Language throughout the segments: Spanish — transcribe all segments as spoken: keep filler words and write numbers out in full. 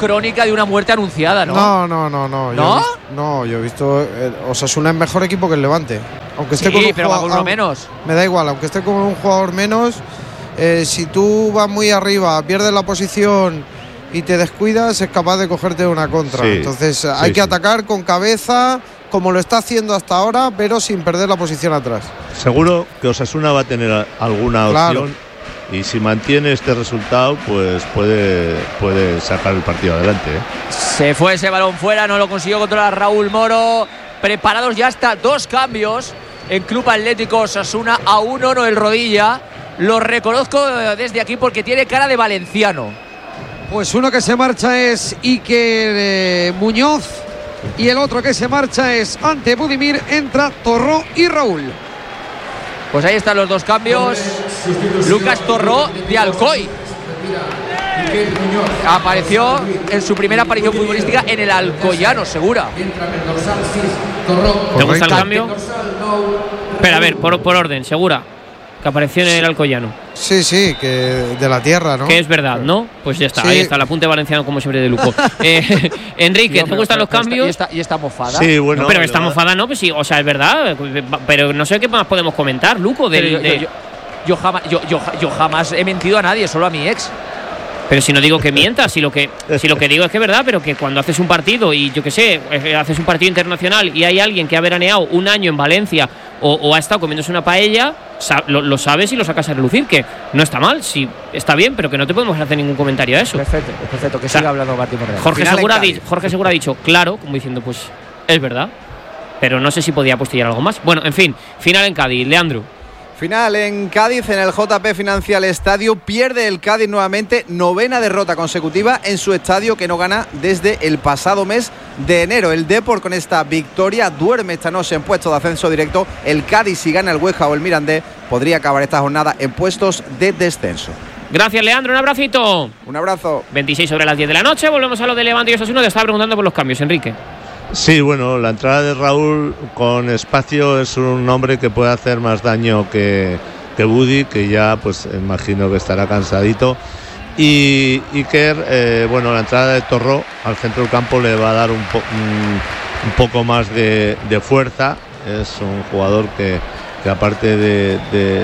crónica de una muerte anunciada, ¿no? No, no, no, no. ¿No? Yo he visto, no, yo he visto. Eh, Osasuna es mejor equipo que el Levante. Aunque esté Sí, con un pero va con jugador, uno menos. Me da igual, aunque esté con un jugador menos. Eh, si tú vas muy arriba, pierdes la posición y te descuidas, es capaz de cogerte una contra. Sí, Entonces sí, hay que sí. atacar con cabeza, como lo está haciendo hasta ahora, pero sin perder la posición atrás. Seguro que Osasuna va a tener alguna Claro. opción y si mantiene este resultado, pues puede, puede sacar el partido adelante, ¿eh? Se fue ese balón fuera, no lo consiguió controlar Raúl Moro. Preparados ya hasta dos cambios en Club Atlético Osasuna. A uno no el Rodilla. Lo reconozco desde aquí porque tiene cara de valenciano. Pues uno que se marcha es Iker eh, Muñoz y el otro que se marcha es Ante Budimir. Entra Torró y Raúl. Pues ahí están los dos cambios. Lucas Torró de Alcoy. Apareció en su primera aparición futbolística en el Alcoyano, Segura. ¿Te gusta el cambio? Espera, a ver, por, por orden, Segura. Que apareció en el Alcoyano. Sí, sí, que de la tierra, ¿no? Que es verdad, ¿no? Pues ya está, Sí. ahí está, el apunte valenciano como siempre de Luco. eh, Enrique, ¿te gustan los cambios? ¿Y esta, y esta mofada? Sí, bueno. No, pero esta la- mofada no, pues sí, o sea, es verdad. Pero no sé qué más podemos comentar, Luco. Pero Del, yo, de- yo- yo jamás, yo, yo, yo jamás he mentido a nadie, solo a mi ex. Pero si no digo que mientas, si lo que, si lo que digo es que es verdad, pero que cuando haces un partido y yo qué sé, eh, haces un partido internacional y hay alguien que ha veraneado un año en Valencia o, o ha estado comiéndose una paella, sa- lo, lo sabes y lo sacas a relucir, que no está mal, sí, está bien, pero que no te podemos hacer ningún comentario a eso. Perfecto, perfecto, que sea, siga hablando Martín Moreno. Jorge Final en Segura, ha Cádiz. di- Jorge Segura ha dicho, claro, como diciendo, pues es verdad, pero no sé si podía apostillar algo más. Bueno, en fin, final en Cádiz, Leandro. Final en Cádiz, en el J P Financial Estadio. Pierde el Cádiz nuevamente, novena derrota consecutiva en su estadio, que no gana desde el pasado mes de enero. El Depor con esta victoria duerme esta noche en puestos de ascenso directo. El Cádiz, si gana el Huesca o el Mirandés, podría acabar esta jornada en puestos de descenso. Gracias, Leandro, un abracito. Un abrazo. veintiséis sobre las diez de la noche, volvemos a lo de Levante y Osasuna. Te estaba preguntando por los cambios, Enrique. Sí, bueno, la entrada de Raúl con espacio es un hombre que puede hacer más daño que, que Budi, que ya pues imagino que estará cansadito. Y Iker, eh, bueno, la entrada de Torró al centro del campo le va a dar un, po- un, un poco más de, de fuerza. Es un jugador que, que aparte de, de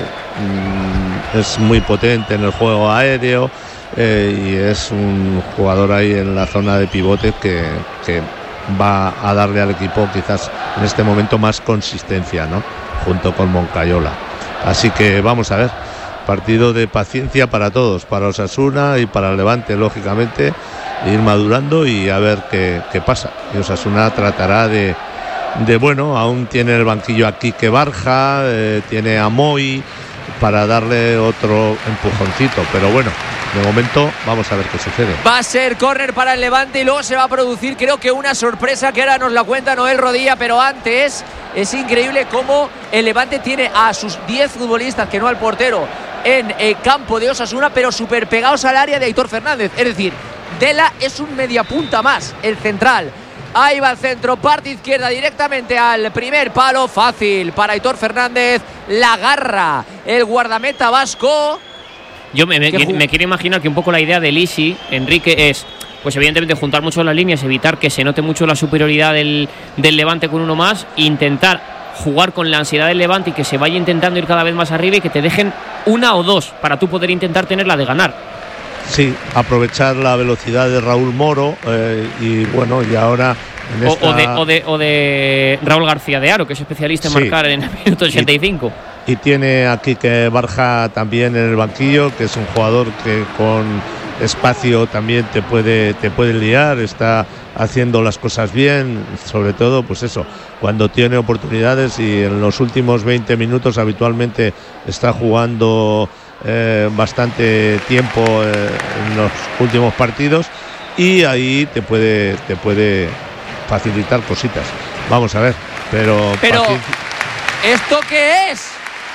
mm, es muy potente en el juego aéreo, eh, y es un jugador ahí en la zona de pivote que, que va a darle al equipo quizás en este momento más consistencia, ¿no? Junto con Moncayola. Así que vamos a ver, partido de paciencia para todos, para Osasuna y para el Levante, lógicamente, ir madurando y a ver qué, qué pasa. Y Osasuna tratará de, de, bueno, aún tiene el banquillo a Quique Barja, eh, tiene a Moy para darle otro empujoncito, pero bueno, de momento vamos a ver qué sucede. Va a ser córner para el Levante y luego se va a producir, creo que una sorpresa que ahora nos la cuenta Noel Rodilla, pero antes es increíble cómo el Levante tiene a sus diez futbolistas, que no al portero, en el campo de Osasuna, pero súper pegados al área de Aitor Fernández. Es decir, Dela es un mediapunta más, el central. Ahí va el centro, parte izquierda directamente al primer palo, fácil para Aitor Fernández, la garra el guardameta vasco. Yo me, me, ¿Qué ju- me quiero imaginar que un poco la idea de Lisi, Enrique, es, pues evidentemente juntar mucho las líneas, evitar que se note mucho la superioridad del, del Levante con uno más, intentar jugar con la ansiedad del Levante y que se vaya intentando ir cada vez más arriba y que te dejen una o dos para tú poder intentar tener la de ganar. Sí, aprovechar la velocidad de Raúl Moro, eh, y bueno, y ahora en O, esta... o, de, o, de, o de Raúl García de Aro, que es especialista en Sí. marcar en el minuto ochenta y cinco. Y tiene aquí que Barja también en el banquillo, que es un jugador que con espacio también te puede, te puede liar, está haciendo las cosas bien, sobre todo pues eso, cuando tiene oportunidades, y en los últimos veinte minutos habitualmente está jugando eh, bastante tiempo eh, en los últimos partidos, y ahí te puede, te puede facilitar cositas. Vamos a ver, pero, Pero, paciencia. ¿esto qué es?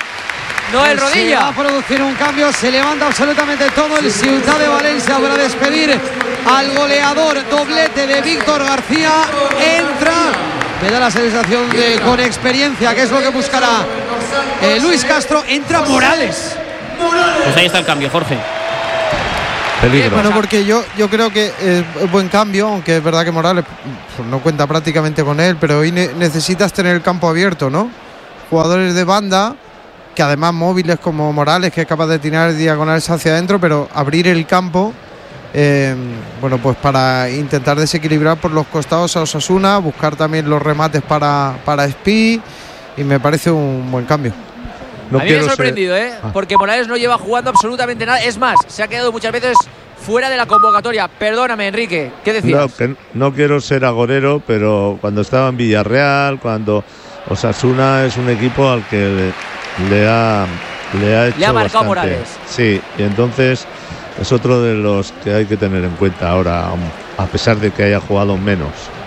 No el Se va Rodilla. a producir un cambio, se levanta absolutamente todo el Ciudad de Valencia para despedir al goleador, doblete de Víctor García. Entra, me da la sensación de con experiencia, que es lo que buscará eh, Luis Castro. Entra Morales. Pues ahí está el cambio, Jorge. Peligro. Bueno, porque yo, yo creo que es buen cambio, aunque es verdad que Morales pues, no cuenta prácticamente con él, pero hoy ne- necesitas tener el campo abierto, ¿no? Jugadores de banda, que además móviles como Morales, que es capaz de tirar diagonales hacia adentro, pero abrir el campo, eh, bueno, pues para intentar desequilibrar por los costados a Osasuna, buscar también los remates para, para Espi, y me parece un buen cambio. No a mí me ha sorprendido, ser... ¿eh? Ah. Porque Morales no lleva jugando absolutamente nada. Es más, se ha quedado muchas veces fuera de la convocatoria. Perdóname, Enrique, ¿qué decías? No, que no quiero ser agorero, pero cuando estaba en Villarreal, cuando Osasuna es un equipo al que le, le ha le ha hecho le ha marcado bastante. Morales. Sí, y entonces es otro de los que hay que tener en cuenta ahora, a pesar de que haya jugado menos.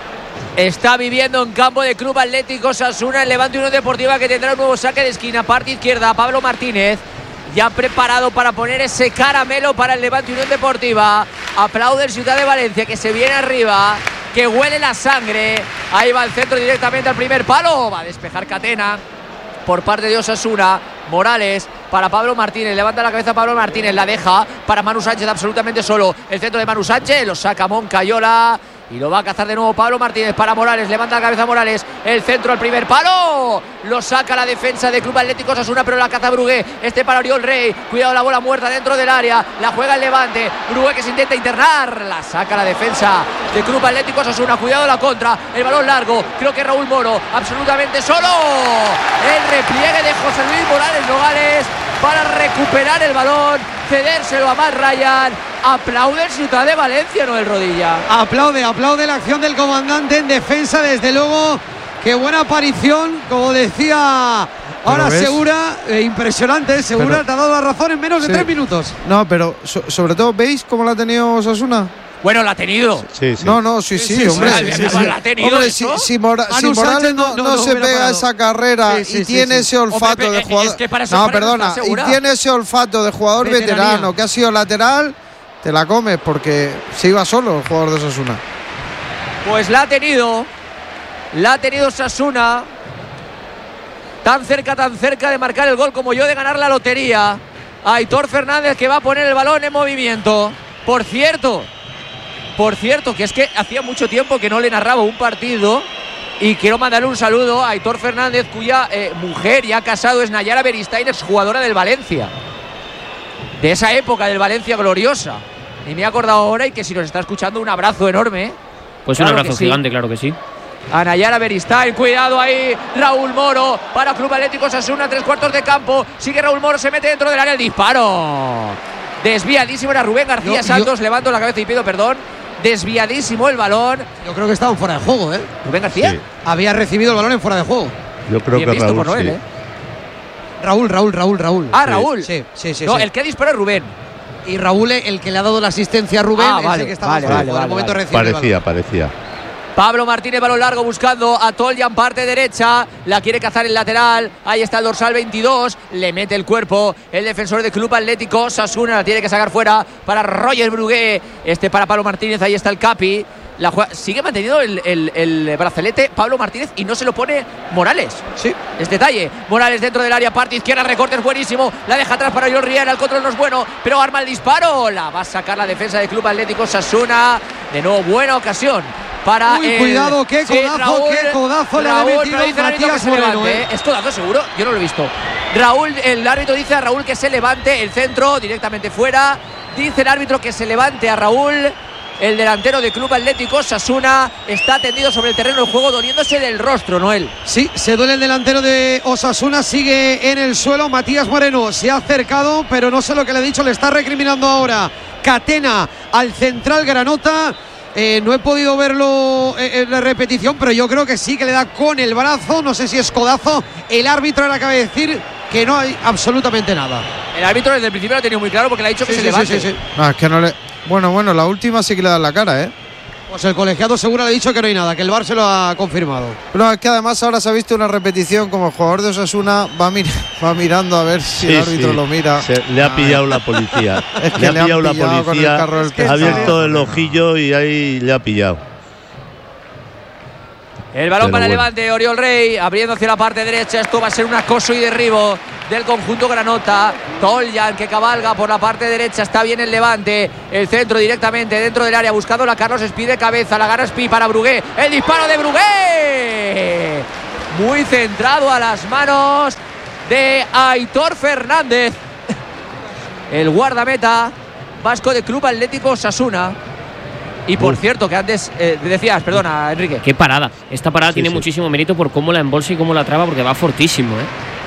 Está viviendo en campo de Club Atlético Osasuna el Levante Unión Deportiva, que tendrá un nuevo saque de esquina, parte izquierda. Pablo Martínez ya preparado para poner ese caramelo para el Levante Unión Deportiva. Aplaude el Ciudad de Valencia, que se viene arriba, que huele la sangre. Ahí va el centro directamente al primer palo. Va a despejar Catena por parte de Osasuna. Morales para Pablo Martínez, levanta la cabeza Pablo Martínez, la deja para Manu Sánchez absolutamente solo. El centro de Manu Sánchez, lo saca Moncayola y lo va a cazar de nuevo Pablo Martínez para Morales, levanta la cabeza Morales, el centro al primer palo, lo saca la defensa de Club Atlético Osasuna, pero la caza Brugué, este para Oriol Rey, cuidado la bola muerta dentro del área, la juega el Levante, Brugué que se intenta internar, la saca la defensa de Club Atlético Osasuna, cuidado la contra, el balón largo, creo que Raúl Moro, absolutamente solo, el repliegue de José Luis Morales Nogales para recuperar el balón, cedérselo a Matt Ryan. Aplaude el Ciudad de Valencia, Noel Rodilla. Aplaude, aplaude la acción del comandante en defensa, desde luego. Qué buena aparición, como decía ahora Segura, eh, impresionante, Segura pero, te ha dado la razón en menos de sí. tres minutos. No, pero so, sobre todo, ¿veis cómo la ha tenido Osasuna? Bueno, la ha tenido. Sí, sí. No, no, sí, sí, sí hombre. Sí, sí, sí. ¿La ha tenido hombre, si, si, Mora, si Morales no, no, no, no se pega parado. esa carrera sí, sí, y sí, tiene sí, ese olfato hombre, de jugador. Es que para eso, no, para perdona, y tiene ese olfato de jugador Veteranía. veterano que ha sido lateral, te la comes porque se iba solo el jugador de Osasuna. Pues la ha tenido. La ha tenido Osasuna. Tan cerca, tan cerca de marcar el gol como yo de ganar la lotería. Aitor Fernández, que va a poner el balón en movimiento. Por cierto. Por cierto, que es que hacía mucho tiempo que no le narraba un partido y quiero mandarle un saludo a Aitor Fernández, cuya eh, mujer ya casado es Nayara Beristain, exjugadora del Valencia. De esa época del Valencia gloriosa. Y me he acordado ahora y que si nos está escuchando, un abrazo enorme. Pues claro un abrazo gigante, sí. Claro que sí. A Nayara Beristain, cuidado ahí, Raúl Moro para Club Atlético Osasuna, tres cuartos de campo. Sigue Raúl Moro, se mete dentro del área, el disparo. Desviadísimo era Rubén García yo, Santos, yo... levanto la cabeza y pido perdón. Desviadísimo el balón. Yo creo que estaba en fuera de juego, ¿eh? Rubén García sí. había recibido el balón en fuera de juego. Yo creo Bien que visto Raúl, por Noel, sí. ¿eh? Raúl, Raúl, Raúl, Raúl. Ah, Raúl. Sí, sí, sí. No, sí. el que disparó es Rubén. Y Raúl, el que le ha dado la asistencia a Rubén, ah, vale, es el que estaba vale, fuera vale, vale, vale, momento vale. Parecía, parecía. Pablo Martínez, balón largo buscando a Toljan, parte derecha, la quiere cazar el lateral, ahí está el dorsal veintidós, le mete el cuerpo el defensor del Club Atlético Osasuna, la tiene que sacar fuera para Roger Brugué, este para Pablo Martínez, ahí está el Capi, la juega, sigue manteniendo el, el, el brazalete Pablo Martínez y no se lo pone Morales. Sí. Es detalle. Morales dentro del área, parte izquierda, recorte es buenísimo. La deja atrás para John Riera, el control no es bueno, pero arma el disparo. La va a sacar la defensa del Club Atlético Osasuna. De nuevo, buena ocasión para Uy, el... cuidado, qué codazo, sí, Raúl, qué codazo le ha metido Matías Moreno, ¿eh? ¿Es codazo seguro? Yo no lo he visto. Raúl, el árbitro dice a Raúl que se levante, el centro directamente fuera. Dice el árbitro que se levante a Raúl. El delantero de Club Atlético Osasuna está tendido sobre el terreno de juego, doliéndose del rostro, Noel. Sí, se duele el delantero de Osasuna, sigue en el suelo. Matías Moreno se ha acercado, pero no sé lo que le ha dicho, le está recriminando ahora Catena al central Granota. Eh, no he podido verlo en la repetición, pero yo creo que sí que le da con el brazo, no sé si es codazo. El árbitro ahora acaba de decir que no hay absolutamente nada. El árbitro desde el principio lo ha tenido muy claro porque le ha dicho sí, que sí, se levante. Sí, sí, sí. No, es que no le... Bueno, bueno, la última sí que le da la cara, ¿eh? Pues el colegiado seguro le ha dicho que no hay nada, que el V A R se lo ha confirmado. No, es que además ahora se ha visto una repetición, como el jugador de Osasuna va, mir va mirando a ver si sí, el árbitro sí. lo mira. Se, le ha pillado ah, la policía. Es que le ha le pillado, pillado la policía, es que ha abierto el ojillo y ahí le ha pillado. El balón Pero para el bueno. Levante, Oriol Rey abriendo hacia la parte derecha. Esto va a ser un acoso y derribo del conjunto granota. Toljan que cabalga por la parte derecha. Está bien el Levante. El centro directamente dentro del área buscando la Carlos Espí de cabeza. La gana Espí para Brugué. El disparo de Brugué. Muy centrado a las manos de Aitor Fernández. El guardameta vasco de Club Atlético Osasuna. Y por Uf. cierto, que antes eh, decías, perdona, Enrique. Qué parada. Esta parada Sí, tiene sí. muchísimo mérito por cómo la embolsa y cómo la traba, porque va fortísimo, ¿eh?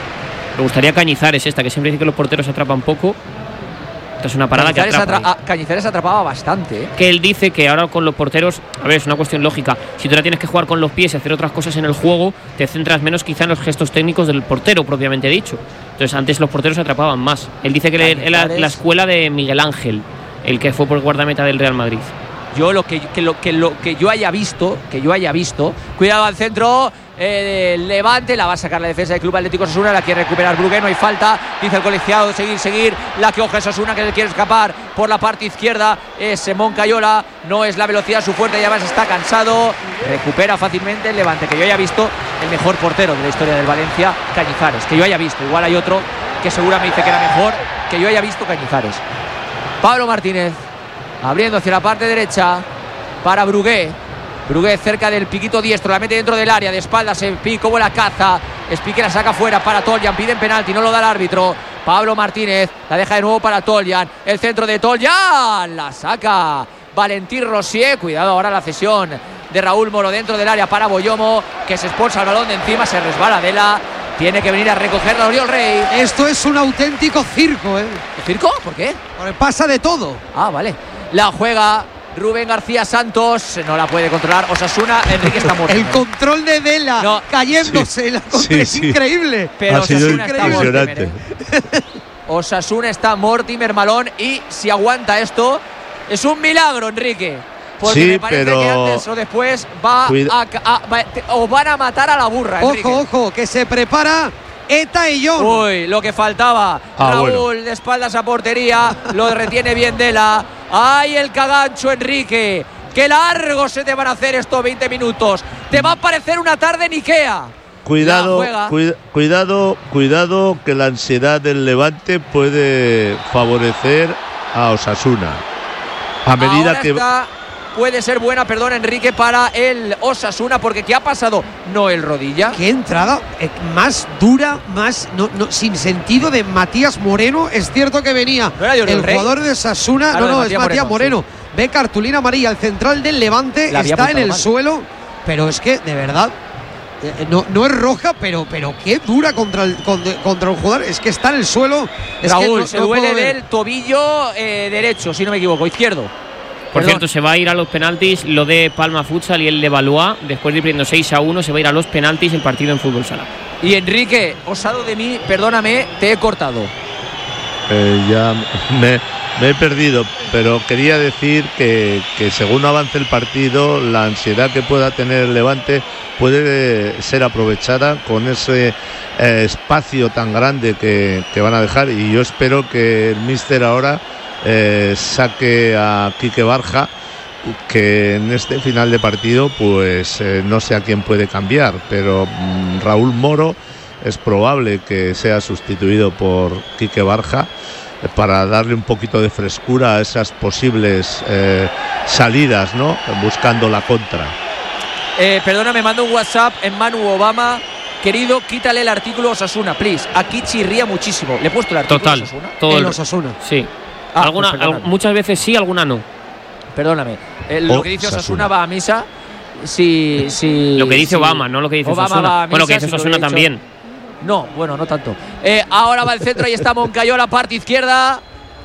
Me gustaría Cañizares esta, que siempre dice que los porteros atrapan poco. Esta es una parada Cañizares, que atrapa. atra- ah, Cañizares atrapaba bastante, ¿eh? Que él dice que ahora con los porteros, a ver, es una cuestión lógica. Si tú ahora tienes que jugar con los pies y hacer otras cosas en el juego, te centras menos quizá en los gestos técnicos del portero, propiamente dicho. Entonces, antes los porteros atrapaban más. Él dice que le- era Cañizares. la escuela de Miguel Ángel, el que fue por guardameta del Real Madrid. Yo lo que, que lo que lo que yo haya visto, que yo haya visto, cuidado al centro, eh, Levante, la va a sacar la defensa del Club Atlético Osasuna, la quiere recuperar Brugué, no hay falta, dice el colegiado, seguir, seguir, la que oja Osasuna, que le quiere escapar por la parte izquierda, es Moncayola, no es la velocidad su fuerte, ya además está cansado, recupera fácilmente el Levante, que yo haya visto el mejor portero de la historia del Valencia, Cañizares, que yo haya visto, igual hay otro que seguramente dice que era mejor, que yo haya visto Cañizares. Pablo Martínez abriendo hacia la parte derecha para Brugué. Brugué cerca del piquito diestro, la mete dentro del área, de espaldas, Espí como la caza. Espí que la saca fuera para Toljan, piden penalti, no lo da el árbitro. Pablo Martínez la deja de nuevo para Toljan. El centro de Toljan, la saca Valentín Rosier. Cuidado ahora la cesión de Raúl Moro dentro del área para Boyomo, que se expulsa el balón de encima, se resbala Dela. Tiene que venir a recogerla Oriol Rey. Esto es un auténtico circo, ¿eh? ¿Circo? ¿Por qué? Porque pasa de todo. Ah, vale. La juega Rubén García Santos. No la puede controlar Osasuna. Enrique está muerto. El control de Vela No. cayéndose. Sí. La contra Sí, es sí. increíble. Pero Ha sido Osasuna está impresionante. Mortimer, ¿eh? Osasuna está Mortimer Malón. Y si aguanta esto, es un milagro, Enrique. Porque Sí, me parece pero- que antes o después va Cuida- a, ca- a- va- te- os van a matar a la burra, Enrique. Ojo, ojo, que se prepara Eta y John. Uy, lo que faltaba. Ah, Raúl bueno. de espaldas a portería. Lo retiene bien Dela. ¡Ay, el cagancho, Enrique! ¡Qué largo se te van a hacer estos veinte minutos! ¡Te va a parecer una tarde en Ikea! Cuidado, La juega. cuida- cuidado, cuidado, que la ansiedad del Levante puede favorecer a Osasuna. A medida Ahora que está- puede ser buena, perdón, Enrique, para el Osasuna, porque ¿qué ha pasado? No el rodilla. Qué entrada eh, más dura, más no, no, sin sentido de Matías Moreno. Es cierto que venía ¿No era Oriol el Rey? jugador de Osasuna. Ah, no, no, no, de es Matías Matías Moreno, Moreno. Ve cartulina amarilla. El central del Levante La había está en apuntado el mal. suelo. Pero es que, de verdad, eh, no, no es roja, pero, pero qué dura contra el, contra, contra un jugador. Es que está en el suelo. Es que Raúl, no- se no duele puedo ver. del tobillo eh, derecho, si no me equivoco, izquierdo. Por Perdón. cierto, se va a ir a los penaltis lo de Palma Futsal y el de Valois. Después de ir perdiendo seis a uno, se va a ir a los penaltis el partido en fútbol sala. Y Enrique, osado de mí, perdóname, te he cortado. eh, ya me, me he perdido, pero quería decir que, que según avance el partido, la ansiedad que pueda tener el Levante puede ser aprovechada con ese eh, espacio tan grande que, que van a dejar, y yo espero que el míster ahora eh, saque a Quique Barja, que en este final de partido pues eh, no sé a quién puede cambiar, pero mm, Raúl Moro es probable que sea sustituido por Quique Barja eh, para darle un poquito de frescura a esas posibles eh, salidas, ¿no? Buscando la contra. Eh, perdona, me manda un WhatsApp en Manu Obama. Querido, quítale el artículo Osasuna, please. Aquí chirría muchísimo. ¿Le he puesto el artículo Total. Osasuna? Todo El el- Osasuna. Sí. Ah, alguna, pues perdóname. al- muchas veces sí, alguna no. Perdóname. Eh, lo O que dice Osasuna Osasuna. va a misa. Si, si, Lo que dice si- Obama, no lo que dice Obama Osasuna. va a Bueno, lo que misa, dice si lo Osasuna he dicho. también. No, bueno, no tanto. Eh, ahora va el centro, ahí está Moncayola, parte izquierda.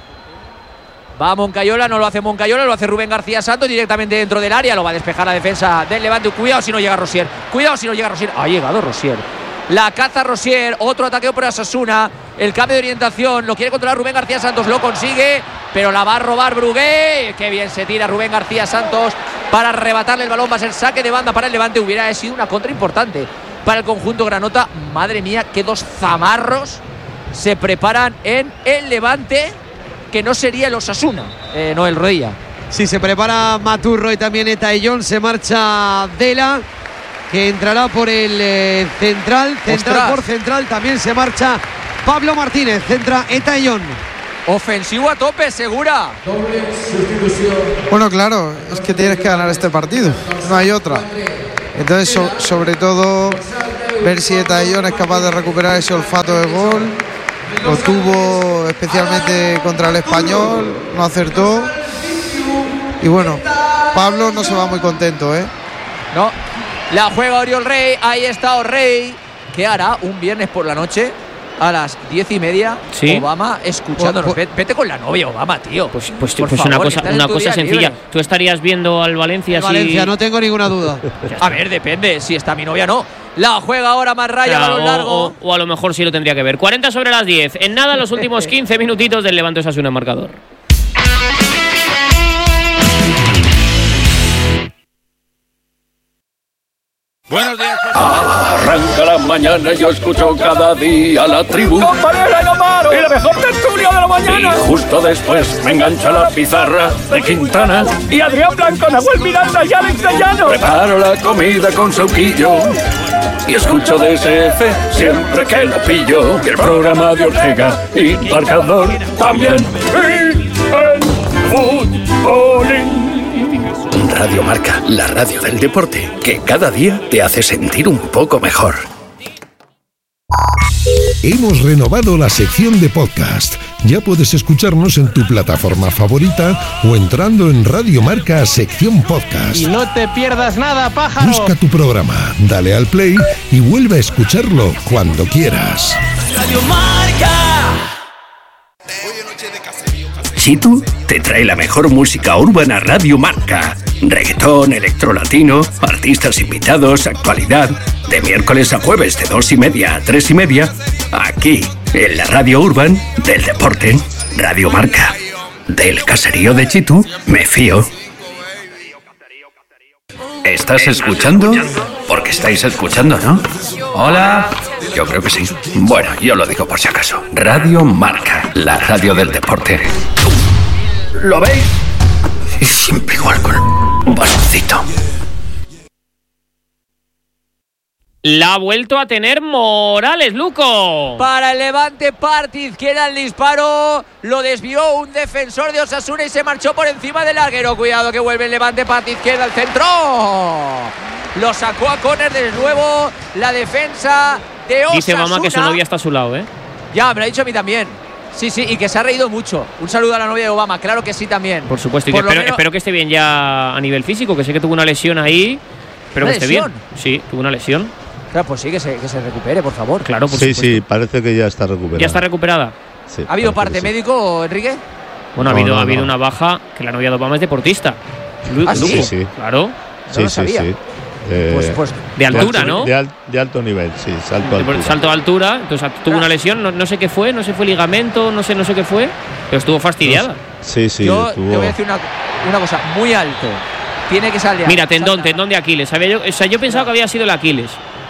Va Moncayola, no lo hace Moncayola, lo hace Rubén García Santos directamente dentro del área. Lo va a despejar la defensa del Levante. Cuidado si no llega Rosier. Cuidado si no llega Rosier. Ha llegado Rosier. La caza Rosier. Otro ataque por Osasuna. El cambio de orientación. Lo quiere controlar Rubén García Santos. Lo consigue. Pero la va a robar Brugué. Qué bien se tira Rubén García Santos para arrebatarle el balón. Va a ser saque de banda para el Levante. Hubiera sido una contra importante para el conjunto granota. Madre mía, qué dos zamarros se preparan en el Levante, que no sería el Osasuna, eh, no el Rodilla. Sí, se prepara Maturro y también Eta y John. Se marcha Dela. que entrará por el eh, central, central ¡Ostras! por central, también se marcha Pablo Martínez, centra Etaillón. Ofensivo a tope, Segura. Bueno, claro, es que tienes que ganar este partido, no hay otra. Entonces, so, sobre todo, ver si Etaillón es capaz de recuperar ese olfato de gol. Lo tuvo especialmente contra el Español, no acertó. Y bueno, Pablo no se va muy contento, ¿eh? No, la juega Oriol Rey, ahí está O'Reilly. ¿Qué hará un viernes por la noche a las diez y media? ¿Sí? Obama escuchándonos. Pues, Vete, vete con la novia, Obama, tío. Pues, pues, Por pues favor, una cosa, estás en una tu cosa día sencilla. libre. Tú estarías viendo al Valencia si… Valencia, no tengo ninguna duda. A ver, depende. Si está mi novia, no. La juega ahora más O, raya, sea, balón o- largo. o- o a lo mejor sí lo tendría que ver. cuarenta sobre las diez. En nada, los últimos quince minutitos del Levante Osasuna en marcador. Buenos días. Arranca la mañana y yo escucho cada día la tribu. Compañera y no paro. Y la mejor tertulia de la mañana. Y justo después me engancha la pizarra de Quintana. Y Adrián Blanco, Nahuel Miranda y Alex de Llano. Preparo la comida con sauquillo y escucho D S F siempre que lo pillo. Y el programa de Ortega y Marcador también. Y el futbolín. Radio Marca, la radio del deporte, que cada día te hace sentir un poco mejor. Hemos renovado la sección de podcast. Ya puedes escucharnos en tu plataforma favorita o entrando en Radio Marca sección podcast. Y no te pierdas nada, pájaro. Busca tu programa, dale al play y vuelve a escucharlo cuando quieras. Radio Marca. Chitu te trae la mejor música urbana Radio Marca. Reggaetón, electrolatino, artistas invitados, actualidad. De miércoles a jueves de dos y media a tres y media. Aquí, en la radio urban del deporte. Radio Marca. Del caserío de Chitu, me fío. ¿Estás escuchando? Porque estáis escuchando, ¿no? Hola. Yo creo que sí. Bueno, yo lo digo por si acaso. Radio Marca, la radio del deporte. ¿Lo veis? Y siempre igual con un bastoncito. La ha vuelto a tener Morales, Luco. Para el Levante, parte izquierda, el disparo. Lo desvió un defensor de Osasuna y se marchó por encima del larguero. Cuidado que vuelve el Levante, parte izquierda, al centro. Lo sacó a córner de nuevo la defensa de Osasuna. Dice mamá que su novia está a su lado, ¿eh? Ya, me lo ha dicho a mí también. Sí, sí, y que se ha reído mucho. Un saludo a la novia de Obama, claro que sí también. Por supuesto, y Por que lo espero, menos- espero que esté bien ya a nivel físico, que sé que tuvo una lesión ahí. Espero ¿Una que esté lesión? bien. Sí, tuvo una lesión. Claro, pues sí, que se, que se recupere, por favor. Claro, por Sí, supuesto. sí, parece que ya está recuperado. ¿Ya está recuperada? Sí, ¿Ha habido parece parte que sí. médico, Enrique? Bueno, ha No, habido, no, ha habido no. una baja, que la novia de Obama es deportista. Lu- ¿Ah, sí? Luco, Sí, sí. Claro. No Sí, lo sí, sabía. sí. Eh, Pues, pues De altura, alto- ¿no? De, al- de alto nivel, sí, salto a De- altura. Salto a altura, entonces tuvo una lesión, no, no sé qué fue, no sé fue ligamento, no sé, no sé qué fue, pero estuvo fastidiada. Sí, sí, yo tuvo- te voy a decir una, una cosa, muy alto. Tiene que salir. Mira, tendón, Salta. tendón de Aquiles. Sabía yo, o sea, yo pensaba que había sido el Aquiles.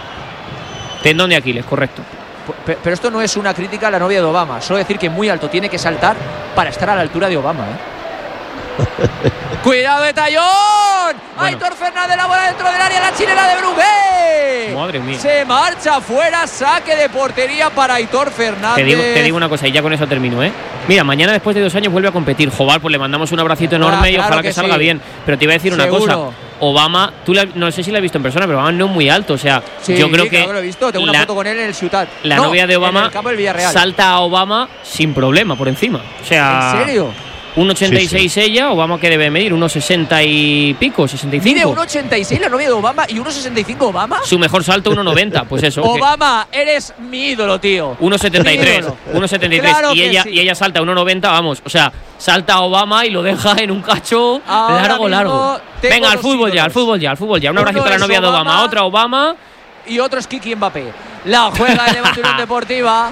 Tendón de Aquiles, correcto. Pe- Pero esto no es una crítica a la novia de Obama. Solo decir que muy alto tiene que saltar para estar a la altura de Obama, ¿eh? ¡Cuidado de Tallón! Aitor Fernández, la bola dentro del área, la chilena de Brugué. Madre mía. Se marcha fuera, saque de portería para Aitor Fernández. Te digo, te digo una cosa y ya con eso termino, ¿eh? Mira, mañana después de dos años vuelve a competir. Jobar, pues le mandamos un abracito enorme Ah, y claro ojalá que, que salga sí. bien. Pero te iba a decir una Seguro. cosa. Obama, tú la- no sé si la has visto en persona, pero Obama no es muy alto. O sea, Sí, yo creo que claro lo he visto. Tengo una la, foto con él en el Ciutat. la No, novia de Obama en el campo del Villarreal. salta a Obama sin problema por encima. O sea, ¿En serio? un ochenta y seis Sí, ella, Obama que debe medir unos sesenta y pico, sesenta y cinco. Mide uno ochenta y seis la novia de Obama y uno sesenta y cinco Obama. Su mejor salto uno noventa, pues eso. que- Obama, eres mi ídolo, tío. uno setenta y tres, Ídolo. uno setenta y tres Claro y que ella sí. y ella salta uno noventa, vamos, o sea, salta a Obama y lo deja en un cacho Ahora largo, mismo largo. tengo Venga, al dos fútbol ya, ídolos. al fútbol ya, al fútbol ya. Un Uno abracito a la es novia de Obama, Obama. otra Obama. Y otro es Kiki Mbappé. La juega el Levante Unión Deportiva.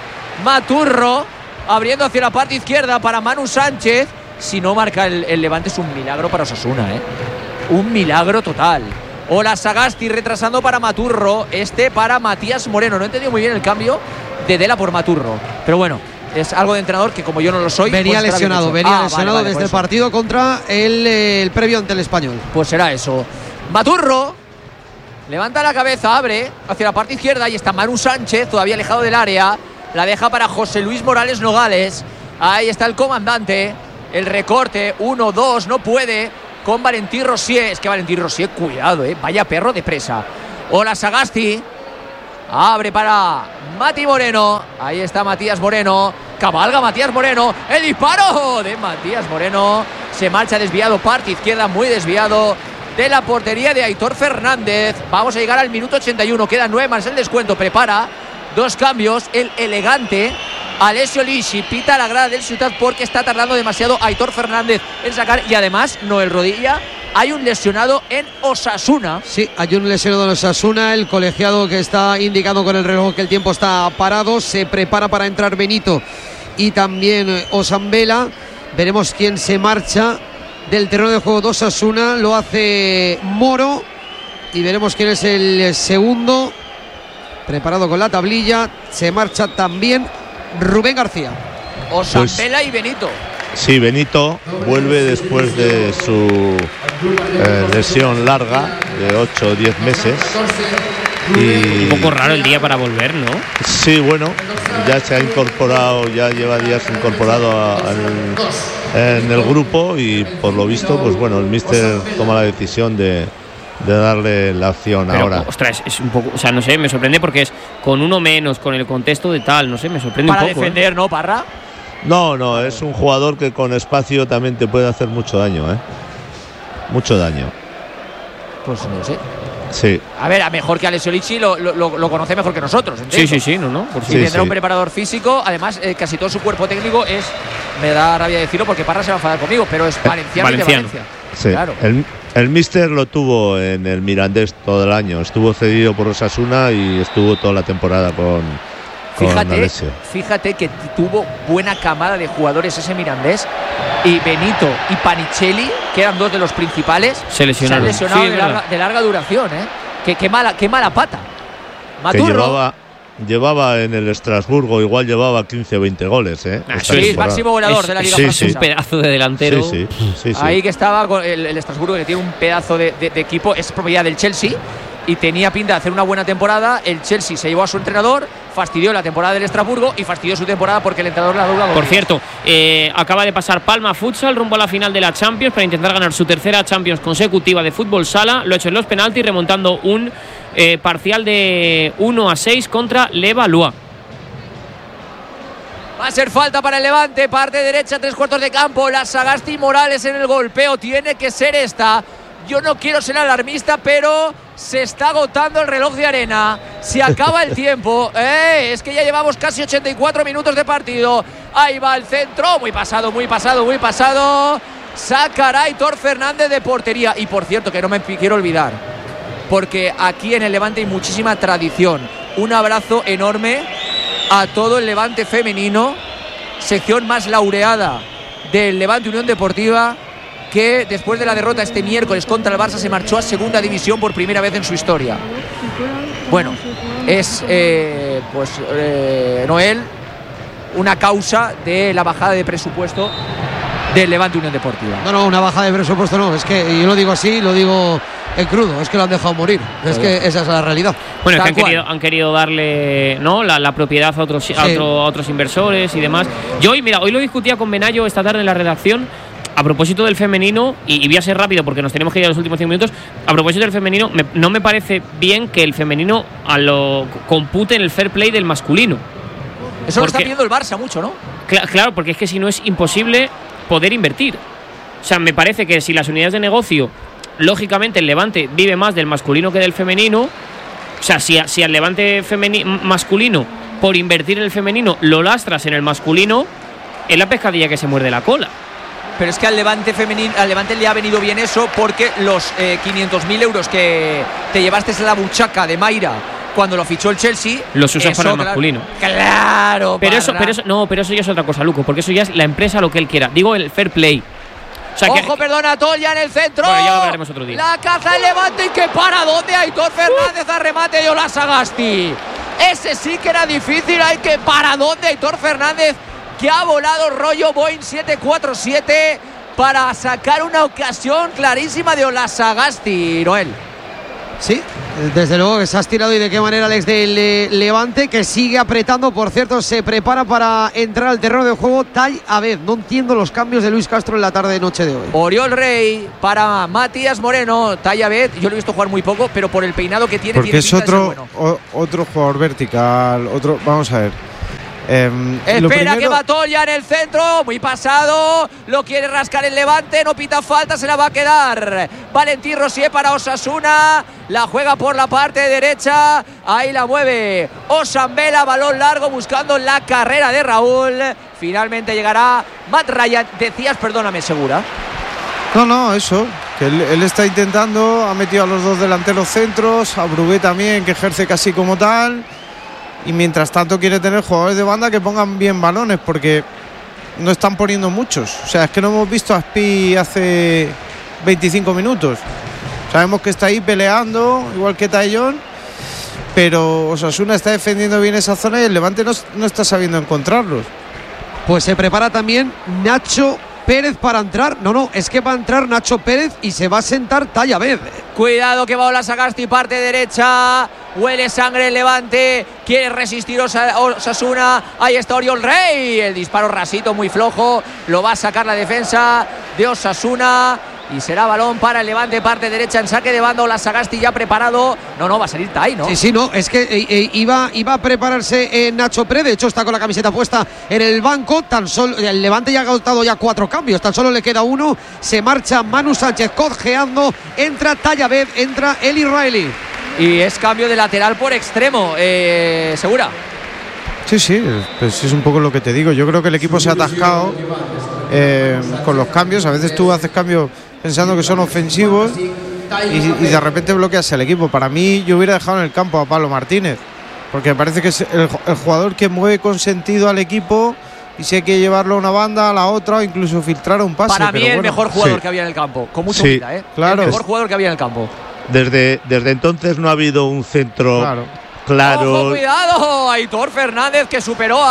Maturro abriendo hacia la parte izquierda para Manu Sánchez. Si no marca el, el Levante es un milagro para Osasuna, ¿eh? Un milagro total. Hola Sagasti retrasando para Maturro. Este para Matías Moreno. No he entendido muy bien el cambio de Dela por Maturro. Pero bueno, es algo de entrenador que como yo no lo soy. Venía pues estará bien lesionado, hecho. venía Ah, vale, lesionado vale, desde por el eso. partido contra el, eh, el previo ante el Español. Pues será eso. Maturro. Levanta la cabeza, abre hacia la parte izquierda y está Manu Sánchez, todavía alejado del área. La deja para José Luis Morales Nogales. Ahí está el comandante. El recorte, uno, dos, no puede. Con Valentín Rosier. Es que Valentín Rosier, cuidado, eh. Vaya perro de presa. Hola Sagasti. Abre para Mati Moreno. Ahí está Matías Moreno. Cabalga Matías Moreno. El disparo de Matías Moreno. Se marcha desviado, parte izquierda, muy desviado de la portería de Aitor Fernández. Vamos a llegar al minuto ochenta y uno. Quedan nueve más el descuento. Prepara dos cambios. El elegante Alessio Lisci pita la grada del Ciutat porque está tardando demasiado Aitor Fernández en sacar. Y además, Noel Rodilla, hay un lesionado en Osasuna. Sí, hay un lesionado en Osasuna. El colegiado que está indicando con el reloj que el tiempo está parado. Se prepara para entrar Benito y también Osambela. Veremos quién se marcha del terreno de juego de Osasuna. Lo hace Moro. Y veremos quién es el segundo. Preparado con la tablilla. Se marcha también Rubén García. Osambela pues, y Benito. Sí, Benito vuelve después de su eh, lesión larga de ocho o diez meses. Y un poco raro el día para volver, ¿no? Sí, bueno, ya se ha incorporado, ya lleva días incorporado a, a el, en el grupo y por lo visto, pues bueno, el míster toma la decisión de, de darle la opción. Pero, ahora. Ostras, es un poco, o sea, no sé, me sorprende porque es con uno menos, con el contexto de tal, no sé, me sorprende para un poco. Para defender, ¿eh? ¿no, Parra? No, no, es un jugador que con espacio también te puede hacer mucho daño, ¿eh? Mucho daño. Pues no sé. Sí. A ver, a mejor que Alessio Lisci lo, lo, lo conoce mejor que nosotros. Sí, sí, sí, no, no. Por sí, sí, tendrá sí. un preparador físico. Además, eh, casi todo su cuerpo técnico es. Me da rabia decirlo porque Parra se va a enfadar conmigo, pero es valenciano, valenciano. y de Valencia. Sí. Claro. El, el míster lo tuvo en el Mirandés todo el año. Estuvo cedido por Osasuna y estuvo toda la temporada con. Fíjate, fíjate que tuvo buena camada de jugadores ese Mirandés, y Benito y Panicelli, que eran dos de los principales, se lesionaron, se han lesionado sí, de, larga, de larga duración, ¿eh? Qué, qué, mala, qué mala pata. Maturro. Que llevaba, llevaba en el Estrasburgo, igual llevaba quince o veinte goles, ¿eh? Ah, sí, máximo goleador es, de la Liga sí, Francesa. Sí. Un pedazo de delantero. Sí, sí, sí, sí. Ahí que estaba con el, el Estrasburgo, que tiene un pedazo de, de, de equipo, es propiedad del Chelsea. Y tenía pinta de hacer una buena temporada. El Chelsea se llevó a su entrenador, fastidió la temporada del Estrasburgo y fastidió su temporada porque el entrenador la duda. Por cierto, eh, acaba de pasar Palma Futsal rumbo a la final de la Champions para intentar ganar su tercera Champions consecutiva de fútbol sala. Lo ha hecho en los penaltis, remontando un eh, parcial de uno a seis contra Levallois. Va a ser falta para el Levante, parte derecha, tres cuartos de campo. La Sagasti Morales en el golpeo, tiene que ser esta. Yo no quiero ser alarmista, pero se está agotando el reloj de arena. Se acaba el tiempo. Eh, es que ya llevamos casi ochenta y cuatro minutos de partido. Ahí va el centro. Muy pasado, muy pasado, muy pasado. Sacará Aitor Fernández de portería. Y por cierto, que no me quiero olvidar, porque aquí en el Levante hay muchísima tradición. Un abrazo enorme a todo el Levante femenino. Sección más laureada del Levante Unión Deportiva, que después de la derrota este miércoles contra el Barça se marchó a segunda división por primera vez en su historia. Bueno, es eh, pues eh, Noel, una causa de la bajada de presupuesto del Levante Unión Deportiva. No, no, una bajada de presupuesto no, es que yo lo digo así, lo digo en crudo, es que lo han dejado morir, es que esa es la realidad. Bueno, es que han querido, han querido darle, ¿no?, la, la propiedad a otros, sí. a, otro, a otros inversores y demás. Yo hoy, mira, hoy lo discutía con Benayo esta tarde en la redacción. A propósito del femenino, y, y voy a ser rápido porque nos tenemos que ir a los últimos cinco minutos. A propósito del femenino, me, no me parece bien que el femenino a lo compute en el fair play del masculino. Eso porque, lo está pidiendo el Barça mucho, ¿no? Cl- claro, porque es que si no es imposible poder invertir. O sea, me parece que si las unidades de negocio, lógicamente el Levante vive más del masculino que del femenino. O sea, si, a, si al Levante femeni- masculino, por invertir en el femenino, lo lastras en el masculino, es la pescadilla que se muerde la cola. Pero es que al Levante femenino, al Levante le ha venido bien eso, porque los eh, quinientos mil euros que te llevaste en la buchaca de Mayra cuando lo fichó el Chelsea, los usas eso, para el claro, masculino. Claro, pero eso, pero eso, no, pero eso ya es otra cosa, Luco, porque eso ya es la empresa lo que él quiera. Digo el fair play. O sea, Ojo, que, perdona, Toya en el centro. Bueno, ya lo veremos otro día. La caza el Levante y que para dónde Aitor Fernández uh. a remate de Ola Sagasti. Ese sí que era difícil, hay que para dónde Aitor Fernández, que ha volado rollo Boeing siete cuatro siete para sacar una ocasión clarísima de Ola Sagasti, Noel. Sí, Desde luego que se ha estirado y de qué manera Alex del eh, Levante, que sigue apretando. Por cierto, se prepara para entrar al terreno de juego Tai Abed. No entiendo los cambios de Luis Castro en la tarde de noche de hoy. Oriol Rey para Matías Moreno. Tai Abed, yo lo he visto jugar muy poco, pero por el peinado que tiene, porque tiene es otro, bueno. o, otro jugador vertical. Otro, vamos a ver. Eh, Espera primero... que Batoya en el centro, muy pasado, lo quiere rascar el Levante, no pita falta, se la va a quedar Valentín Rosier para Osasuna, la juega por la parte derecha, ahí la mueve Osambela, balón largo buscando la carrera de Raúl, finalmente llegará Matt Ryan. Decías, perdóname, Segura. No, no, eso, que él, él está intentando, ha metido a los dos delanteros centros, a Brugué también, que ejerce casi como tal. Y mientras tanto quiere tener jugadores de banda que pongan bien balones, porque no están poniendo muchos. O sea, es que no hemos visto a Spi hace veinticinco minutos. Sabemos que está ahí peleando, igual que Tallón, pero Osasuna está defendiendo bien esa zona y el Levante no, no está sabiendo encontrarlos. Pues se prepara también Nacho Pérez para entrar. No, no, es que va a entrar Nacho Pérez y se va a sentar Tai Abed. Cuidado que va Ola Sagasti, parte derecha. Huele sangre el Levante. Quiere resistir Osasuna. Ahí está Oriol Rey. El disparo rasito, muy flojo. Lo va a sacar la defensa de Osasuna. Y será balón para el Levante, parte derecha en saque de banda. Ola Sagasti ya preparado. No, no, va a salir Tai, ¿no? Sí, sí, no, es que eh, eh, iba, iba a prepararse eh, Nacho Pérez. De hecho, está con la camiseta puesta en el banco. Tan solo, el Levante ya ha agotado ya cuatro cambios. Tan solo le queda uno. Se marcha Manu Sánchez cojeando. Entra Tai Abed, entra Eli Riley. Y es cambio de lateral por extremo, eh, ¿Segura? Sí, sí, pues es un poco lo que te digo. Yo creo que el equipo se ha atascado eh, con los cambios. A veces tú haces cambios pensando que son ofensivos y, y de repente bloqueas el equipo. Para mí, yo hubiera dejado en el campo a Pablo Martínez, porque me parece que es el, el jugador que mueve con sentido al equipo. Y si hay que llevarlo a una banda, a la otra, o incluso filtrar un pase. Para mí, pero el bueno, mejor jugador sí. que había en el campo, con mucha Sí, humildad, ¿eh? claro. El mejor jugador que había en el campo. Desde, desde entonces no ha habido un centro claro. claro. ¡Ojo, cuidado! Aitor Fernández, que superó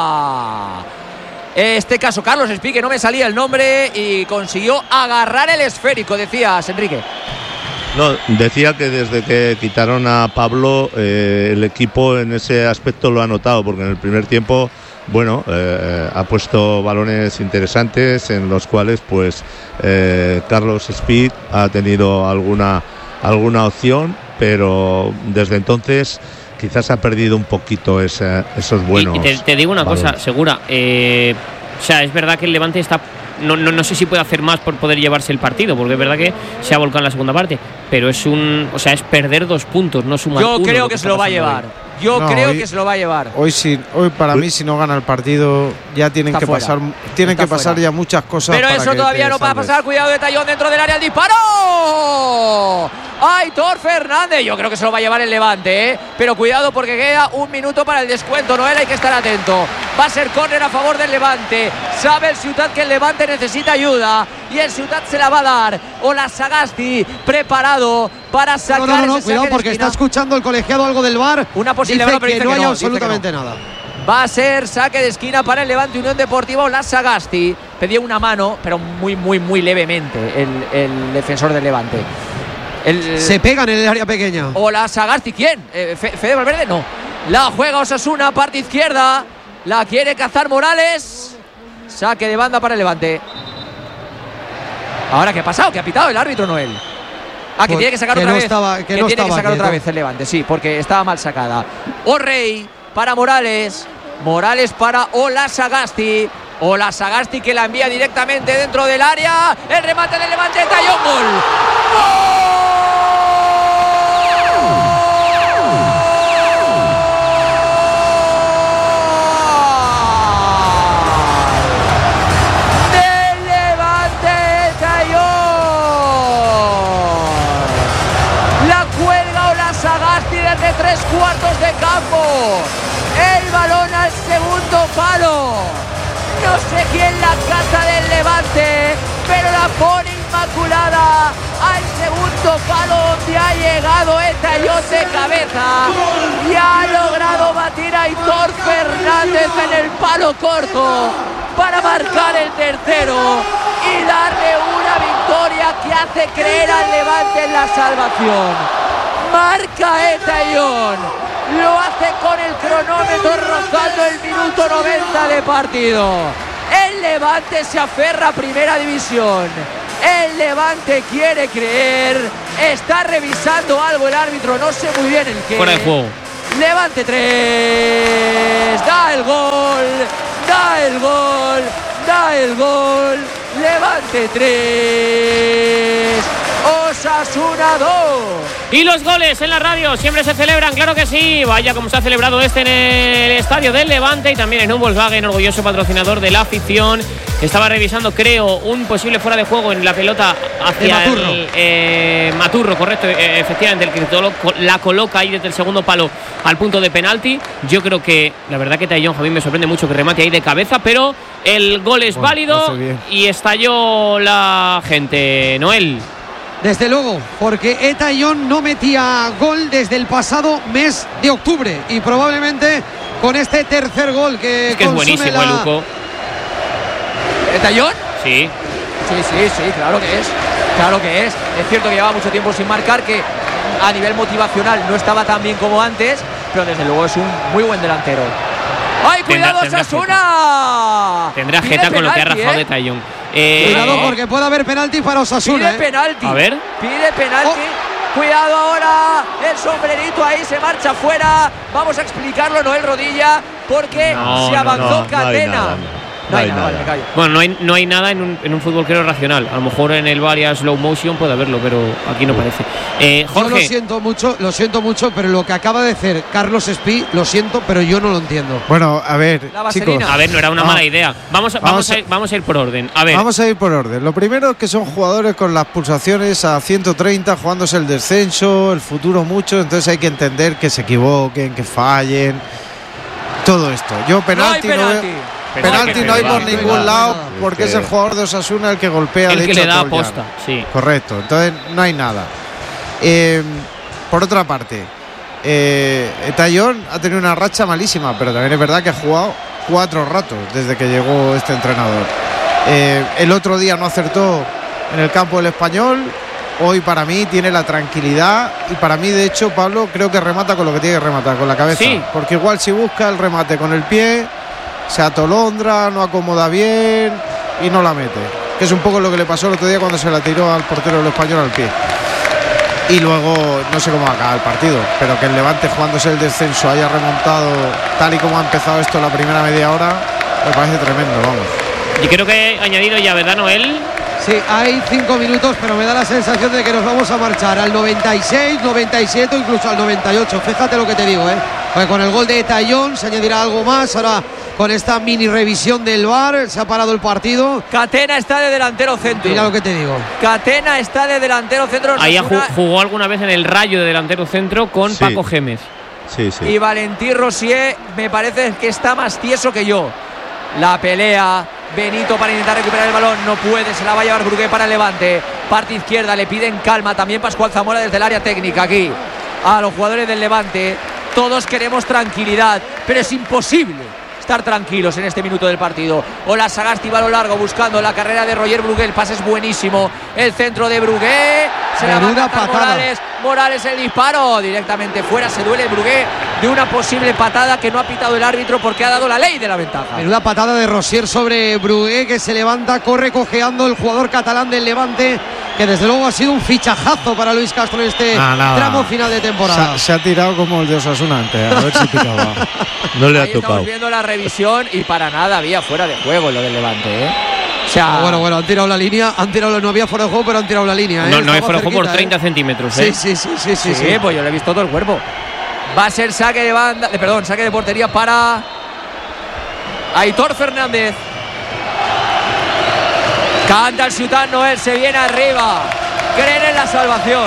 a este caso Carlos Espí, que no me salía el nombre, y consiguió agarrar el esférico, decías, Enrique. No, decía que desde que quitaron a Pablo, eh, el equipo en ese aspecto lo ha notado, porque en el primer tiempo, bueno, eh, ha puesto balones interesantes en los cuales, pues, eh, Carlos Speed ha tenido alguna, alguna opción, pero desde entonces quizás ha perdido un poquito ese, esos buenos. Y, y te, te digo una balones. cosa, Segura, eh, o sea, es verdad que el Levante está. No, no, no sé si puede hacer más por poder llevarse el partido, porque es verdad que se ha volcado en la segunda parte, pero es un, o sea, es perder dos puntos, no sumar Yo uno, creo lo que, que se lo va a llevar. Hoy. Yo no, creo hoy, que se lo va a llevar. Hoy sí, hoy para mí si no gana el partido ya tienen está que fuera. pasar, tienen está que pasar fuera. ya muchas cosas. Pero para eso que todavía no va a pasar. Cuidado de Tallón dentro del área, el disparo. Aitor Fernández, yo creo que se lo va a llevar el Levante, ¿eh? Pero cuidado porque queda un minuto para el descuento, Noel, hay que estar atento. Va a ser córner a favor del Levante. Sabe el Ciutat que el Levante necesita ayuda y el Ciutat se la va a dar. Ola Sagasti preparado para sacar. No, no, no, ese cuidado porque está escuchando el colegiado algo del V A R. Una posible dice pero que dice no que hay no, absolutamente que no. nada. Va a ser saque de esquina para el Levante Unión Deportiva. Ola Sagasti pedía una mano, pero muy, muy, muy levemente el, el defensor del Levante. El, se pegan en el área pequeña. Ola Sagasti, ¿quién? Eh, Fede Valverde, no. La juega Osasuna, parte izquierda. La quiere cazar Morales. Saque de banda para el Levante. Ahora, ¿qué ha pasado? ¿Qué ha pitado el árbitro, Noel? Ah, que pues tiene que sacar que otra no vez. Estaba, que que no tiene estaba que sacar aquí, otra ¿no? vez el Levante, sí, porque estaba mal sacada. O'Reilly para Morales. Morales para Ola Sagasti. Ola Sagasti que la envía directamente dentro del área. El remate del Levante, Tallón, gol. ¡Gol! Tres cuartos de campo, el balón al segundo palo, no sé quién la caza del Levante, pero la pone inmaculada al segundo palo donde ha llegado el Tallón de cabeza y ha logrado batir a Aitor Fernández en el palo corto para marcar el tercero y darle una victoria que hace creer al Levante en la salvación. Marca Etayón. Lo hace con el cronómetro rozando el minuto noventa de partido. El Levante se aferra a Primera División. El Levante quiere creer. Está revisando algo el árbitro, no sé muy bien el qué. Fuera de juego. Levante tres. Da el gol. Da el gol. Da el gol. Levante tres. Osasuna dos. Y los goles en la radio siempre se celebran, claro que sí. Vaya como se ha celebrado este en el estadio del Levante y también en un Volkswagen, orgulloso patrocinador de la afición. Estaba revisando, creo, un posible fuera de juego en la pelota hacia Maturro. el eh, Maturro, correcto, eh, efectivamente, el que la coloca ahí desde el segundo palo al punto de penalti. Yo creo que, la verdad que Tayón, a mí me sorprende mucho que remate ahí de cabeza, pero el gol es bueno, válido y estalló la gente. Noel. Desde luego, porque Etayón no metía gol desde el pasado mes de octubre y probablemente con este tercer gol que es que es buenísimo, la... el Luco. ¿Etayón? Sí. Sí, sí, sí, claro que es. Claro que es. Es cierto que llevaba mucho tiempo sin marcar, que a nivel motivacional no estaba tan bien como antes, pero desde luego es un muy buen delantero. ¡Ay, cuidado, Osasuna! Tendrá jeta con lo que ha rajado ¿eh? de Tayón. Eh, Cuidado porque puede haber penalti para Osasuna. Pide ¿eh? penalti. A ver. Pide penalti. Oh. Cuidado ahora. El sombrerito ahí se marcha fuera. Vamos a explicarlo, Noel Rodilla, porque no, se avanzó no, no, Catena. No hay nada. No hay nada, vale, me callo. Bueno, no hay, no hay nada en un, en un fútbol creo racional. A lo mejor en el varias slow motion puede haberlo, pero aquí no parece. Eh, Jorge. Yo lo siento mucho, lo siento mucho, pero lo que acaba de hacer Carlos Espí, lo siento, pero yo no lo entiendo. Bueno, a ver, chicos. A ver, no era una Ah. mala idea. Vamos a, vamos, Vamos a, ir, vamos a ir por orden. A ver. Vamos a ir por orden. Lo primero es que son jugadores con las pulsaciones a ciento treinta, jugándose el descenso, el futuro mucho, entonces hay que entender que se equivoquen, que fallen. Todo esto. Yo penalti no hay no, penalti. veo- penalti no hay por penalti, ningún penalti, lado penalti. porque es el jugador de Osasuna el que golpea el de que hecho le da a Toljan. aposta, sí. Correcto, entonces no hay nada. Eh, por otra parte, eh, Tayón ha tenido una racha malísima, pero también es verdad que ha jugado cuatro ratos desde que llegó este entrenador. Eh, el otro día no acertó en el campo del Español. Hoy para mí tiene la tranquilidad y para mí de hecho Pablo creo que remata con lo que tiene que rematar, con la cabeza. Sí. Porque igual si busca el remate con el pie, se atolondra, no acomoda bien y no la mete. Que es un poco lo que le pasó el otro día cuando se la tiró al portero del Español al pie. Y luego no sé cómo acaba el partido, pero que el Levante jugándose el descenso haya remontado tal y como ha empezado esto la primera media hora, me parece tremendo, vamos. Y creo que he añadido ya, ¿verdad, Noel? Sí, hay cinco minutos, pero me da la sensación de que nos vamos a marchar al noventa y seis, noventa y siete o incluso al noventa y ocho. Fíjate lo que te digo, ¿eh? Porque con el gol de Tayón se añadirá algo más. Ahora con esta mini revisión del V A R se ha parado el partido. Catena está de delantero centro. Mira lo que te digo. Catena está de delantero centro. Ahí Osasuna, jugó alguna vez en el Rayo de delantero centro con Sí. Paco Gémez. Sí, sí. Y Valentí Rosier me parece que está más tieso que yo. La pelea. Benito para intentar recuperar el balón, no puede, se la va a llevar Brugué para el Levante. Parte izquierda, le piden calma también Pascual Zamora desde el área técnica aquí. A los jugadores del Levante, todos queremos tranquilidad, pero es imposible estar tranquilos en este minuto del partido. Ola Sagasti va a lo largo buscando la carrera de Roger Brugué, el pase es buenísimo. El centro de Brugué, se la va a Menuda cantar patada. Morales. Morales el disparo, directamente fuera, se duele Brugué de una posible patada que no ha pitado el árbitro porque ha dado la ley de la ventaja. Menuda patada de Rosier sobre Brugué, que se levanta, corre cojeando el jugador catalán del Levante, que desde luego ha sido un fichajazo para Luis Castro en este Nada, nada. tramo final de Se temporada. ha, se ha tirado como el de Osasuna antes, a ver si picaba. No le ha Ahí tocado. estamos viendo la revisión y para nada había fuera de juego lo del Levante, ¿eh? O sea, Ah, bueno, bueno, han tirado la línea, han tirado, no había fuera de juego, pero han tirado la línea. ¿eh? No, no Estaba es fuera de juego por cerquita, treinta ¿eh? centímetros. Sí, ¿eh? sí, sí, sí, sí, sí, sí. pues yo le he visto todo el cuerpo. Va a ser saque de banda, de, perdón, saque de portería para Aitor Fernández. Canta el Ciutat Noel, se viene arriba. Creen en la salvación.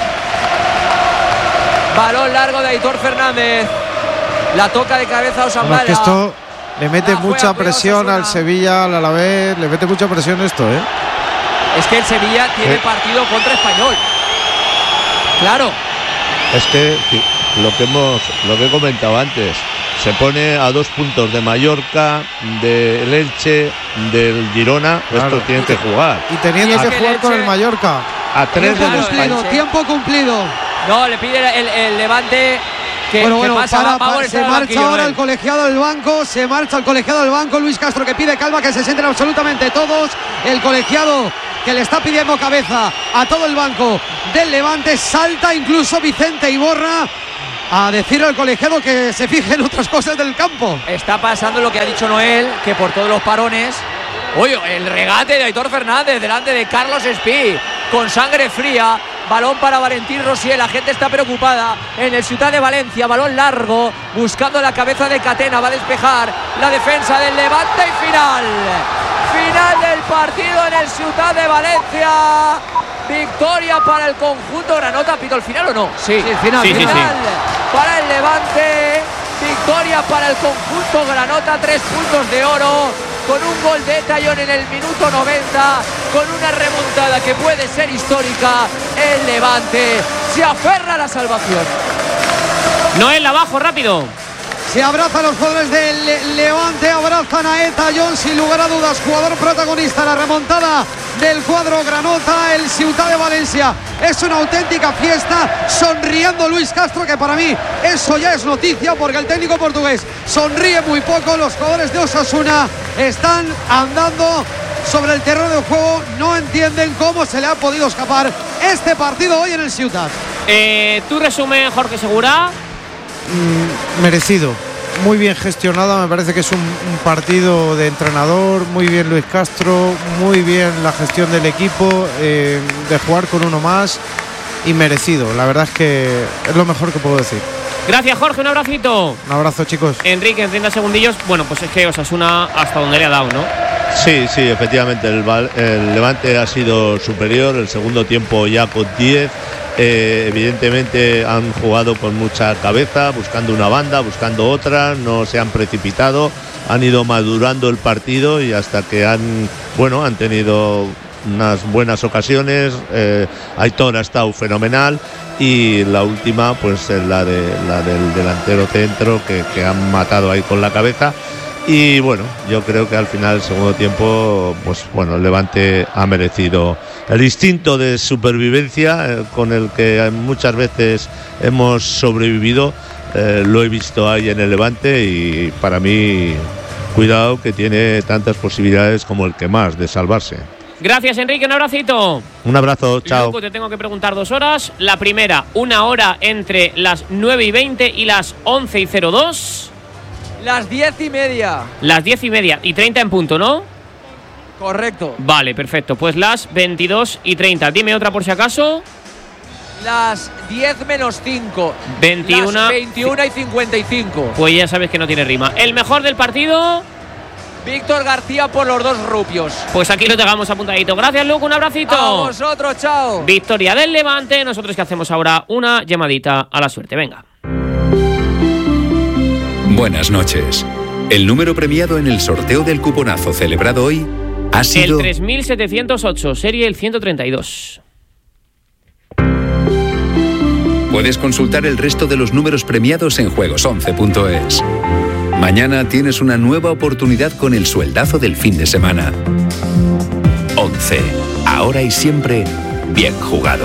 Balón largo de Aitor Fernández. La toca de cabeza a Bueno, Osambala. es que esto le mete La juega, mucha cuidado, presión Osasuna. al Sevilla, al Alavés, le mete mucha presión esto, ¿eh? Es que el Sevilla tiene Eh. partido contra Español. Claro. Es que sí, lo que hemos, lo que he comentado antes, se pone a dos puntos de Mallorca, del Elche, del Girona. Claro. Esto tienen que jugar. Y teniendo Y es que que jugar el con Elche- el Mallorca. A tres Tiempo de los Claro, cumplido, Elche. tiempo cumplido. No, le pide el, el Levante que, bueno, que bueno, pasa, para, va, para, va se marcha banquillo, ahora ¿eh? el colegiado del banco, se marcha el colegiado del banco, Luis Castro que pide calma, que se sienten absolutamente todos, el colegiado que le está pidiendo cabeza a todo el banco del Levante, salta incluso Vicente Iborra a decirle al colegiado que se fije en otras cosas del campo. Está pasando lo que ha dicho Noel, que por todos los parones, oye, el regate de Aitor Fernández delante de Carlos Espí, con sangre fría, balón para Valentín Rosier, la gente está preocupada en el Ciutat de Valencia, balón largo, buscando la cabeza de Catena, va a despejar la defensa del Levante y final, final del partido en el Ciutat de Valencia, victoria para el conjunto granota. ¿Pito el final o no? Sí, sí final, sí, final sí, sí. para el Levante, victoria para el conjunto granota, tres puntos de oro, con un gol de Tallón en el minuto noventa, con una remontada que puede ser histórica. El Levante se aferra a la salvación. Noel, abajo, rápido. Se abrazan los jugadores del Le- Levante, abrazan a Eta John, sin lugar a dudas, jugador protagonista, la remontada del cuadro granota, el Ciutat de Valencia. Es una auténtica fiesta, sonriendo Luis Castro, que para mí eso ya es noticia, porque el técnico portugués sonríe muy poco. Los jugadores de Osasuna están andando sobre el terreno de juego, no entienden cómo se le ha podido escapar este partido hoy en el Ciutat. Eh, ¿Tu resumen, Jorge Segura? Mm, merecido, muy bien gestionado, me parece que es un, un partido de entrenador, muy bien Luis Castro, muy bien la gestión del equipo, eh, de jugar con uno más y merecido, la verdad es que es lo mejor que puedo decir. Gracias, Jorge, un abracito. Un abrazo, chicos. Enrique, en treinta segundillos, bueno, pues es que Osasuna hasta donde le ha dado, ¿no? Sí, sí, efectivamente, el, el Levante ha sido superior, el segundo tiempo ya con diez. Eh, evidentemente han jugado con mucha cabeza, buscando una banda, buscando otra, no se han precipitado, han ido madurando el partido y hasta que han, bueno, han tenido unas buenas ocasiones. eh, Aitor ha estado fenomenal y la última pues es la, de, la del delantero centro que, que han matado ahí con la cabeza. Y bueno, yo creo que al final del segundo tiempo, pues bueno, el Levante ha merecido el instinto de supervivencia eh, con el que muchas veces hemos sobrevivido. Eh, lo he visto ahí en el Levante y para mí, cuidado, que tiene tantas posibilidades como el que más de salvarse. Gracias, Enrique, un abracito. Un abrazo, chao. Luego te tengo que preguntar dos horas. La primera, una hora entre las nueve y veinte y las once y cero dos. Las diez y media. Las diez y media y treinta en punto, ¿no? Correcto. Vale, perfecto. Pues las veintidós y treinta. Dime otra por si acaso. Las diez menos cinco. veintiuno. Las veintiuna y cincuenta y cinco. Pues ya sabes que no tiene rima. El mejor del partido, Víctor García por los dos rupios. pues aquí lo dejamos apuntadito. Gracias, Luke, un abracito. A vosotros, chao. Victoria del Levante. Nosotros que hacemos ahora una llamadita a la suerte. Venga. Buenas noches. El número premiado en el sorteo del cuponazo celebrado hoy ha sido El tres mil setecientos ocho, serie el ciento treinta y dos. Puedes consultar el resto de los números premiados en juegos once punto es. Mañana tienes una nueva oportunidad con el sueldazo del fin de semana. once. Ahora y siempre, bien jugado.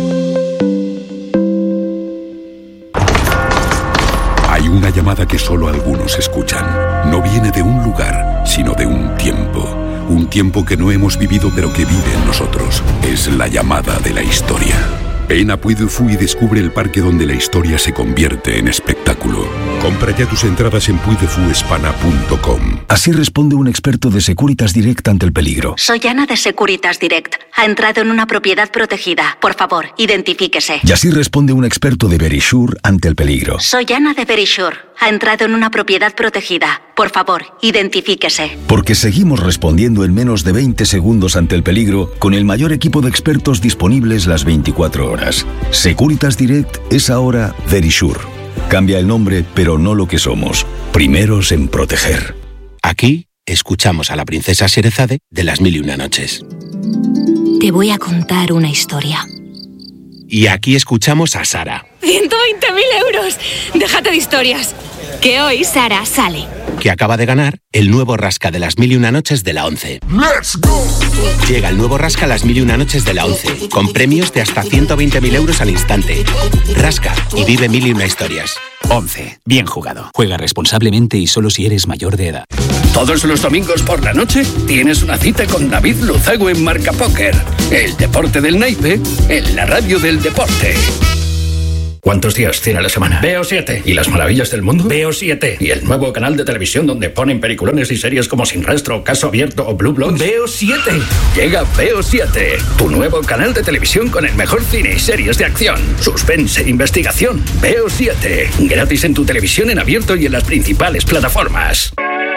Hay una llamada que solo algunos escuchan. No viene de un lugar, sino de un tiempo. Un tiempo que no hemos vivido pero que vive en nosotros. Es la llamada de la historia. Ven a Puy du Fou y descubre el parque donde la historia se convierte en espectáculo. Compra ya tus entradas en puy de fu hispana punto com. Así responde un experto de Securitas Direct ante el peligro. Soy Ana de Securitas Direct. Ha entrado en una propiedad protegida. Por favor, identifíquese. Y así responde un experto de Verisure ante el peligro. Soy Ana de Verisure. Ha entrado en una propiedad protegida. Por favor, identifíquese. Porque seguimos respondiendo en menos de veinte segundos ante el peligro con el mayor equipo de expertos disponibles las veinticuatro horas. Securitas Direct es ahora Verisure. Cambia el nombre, pero no lo que somos. Primeros en proteger. Aquí escuchamos a la princesa Sherezade de Las Mil y Una Noches. Te voy a contar una historia. Y aquí escuchamos a Sara. ciento veinte mil euros. Déjate de historias. Que hoy Sara sale. Que acaba de ganar el nuevo Rasca de las Mil y Una Noches de la ONCE. ¡Let's go! Llega el nuevo Rasca las Mil y Una Noches de la ONCE, con premios de hasta ciento veinte mil euros al instante. Rasca y vive mil y una historias. ONCE. Bien jugado. Juega responsablemente y solo si eres mayor de edad. Todos los domingos por la noche tienes una cita con David Luzago en Marca Póker. El deporte del naipe en la radio del deporte. ¿Cuántos días tiene la semana? Veo siete. ¿Y las maravillas del mundo? Veo siete. ¿Y el nuevo canal de televisión donde ponen peliculones y series como Sin Rastro, Caso Abierto o Blue Bloods? Veo siete. Llega Veo siete, tu nuevo canal de televisión con el mejor cine y series de acción, suspense e investigación. Veo siete. Gratis en tu televisión en abierto y en las principales plataformas.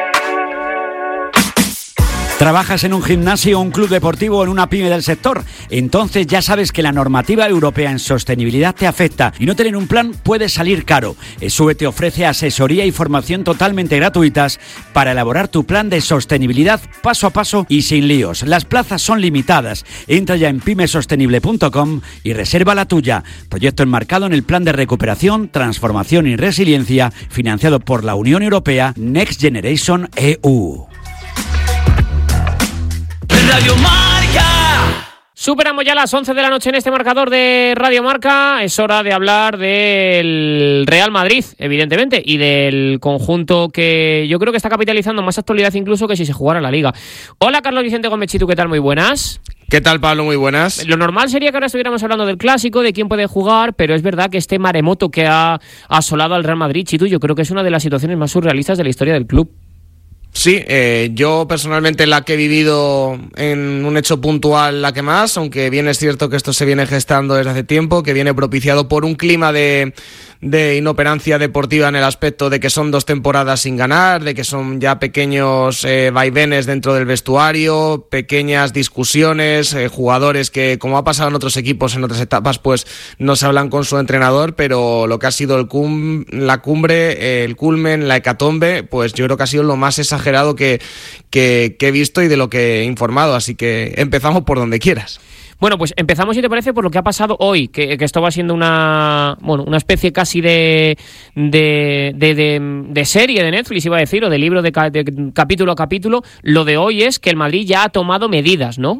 ¿Trabajas en un gimnasio, un club deportivo o en una pyme del sector? Entonces ya sabes que la normativa europea en sostenibilidad te afecta y no tener un plan puede salir caro. ESUE te ofrece asesoría y formación totalmente gratuitas para elaborar tu plan de sostenibilidad paso a paso y sin líos. Las plazas son limitadas. Entra ya en pymesostenible punto com y reserva la tuya. Proyecto enmarcado en el Plan de Recuperación, Transformación y Resiliencia financiado por la Unión Europea Next Generation E U. Radio Marca. Superamos ya las once de la noche en este marcador de Radio Marca. Es hora de hablar del Real Madrid, evidentemente, y del conjunto que yo creo que está capitalizando más actualidad incluso que si se jugara la Liga. Hola, Carlos Vicente Gómez Chitu, ¿qué tal? Muy buenas. ¿Qué tal, Pablo? Muy buenas. Lo normal sería que ahora estuviéramos hablando del Clásico, de quién puede jugar, pero es verdad que este maremoto que ha asolado al Real Madrid, Chitu, yo creo que es una de las situaciones más surrealistas de la historia del club. Sí, eh, yo personalmente la que he vivido en un hecho puntual la que más, aunque bien es cierto que esto se viene gestando desde hace tiempo, que viene propiciado por un clima de, de inoperancia deportiva en el aspecto de que son dos temporadas sin ganar, de que son ya pequeños eh, vaivenes dentro del vestuario, pequeñas discusiones, eh, jugadores que, como ha pasado en otros equipos en otras etapas, pues no se hablan con su entrenador, pero lo que ha sido el cum, la cumbre, eh, el culmen, la hecatombe, pues yo creo que ha sido lo más exagerado Que, que, que he visto y de lo que he informado, así que empezamos por donde quieras. Bueno, pues empezamos, si te parece, por lo que ha pasado hoy, que, que esto va siendo una bueno una especie casi de de, de, de de serie de Netflix, iba a decir, o de libro de, de capítulo a capítulo. Lo de hoy es que el Madrid ya ha tomado medidas, ¿no?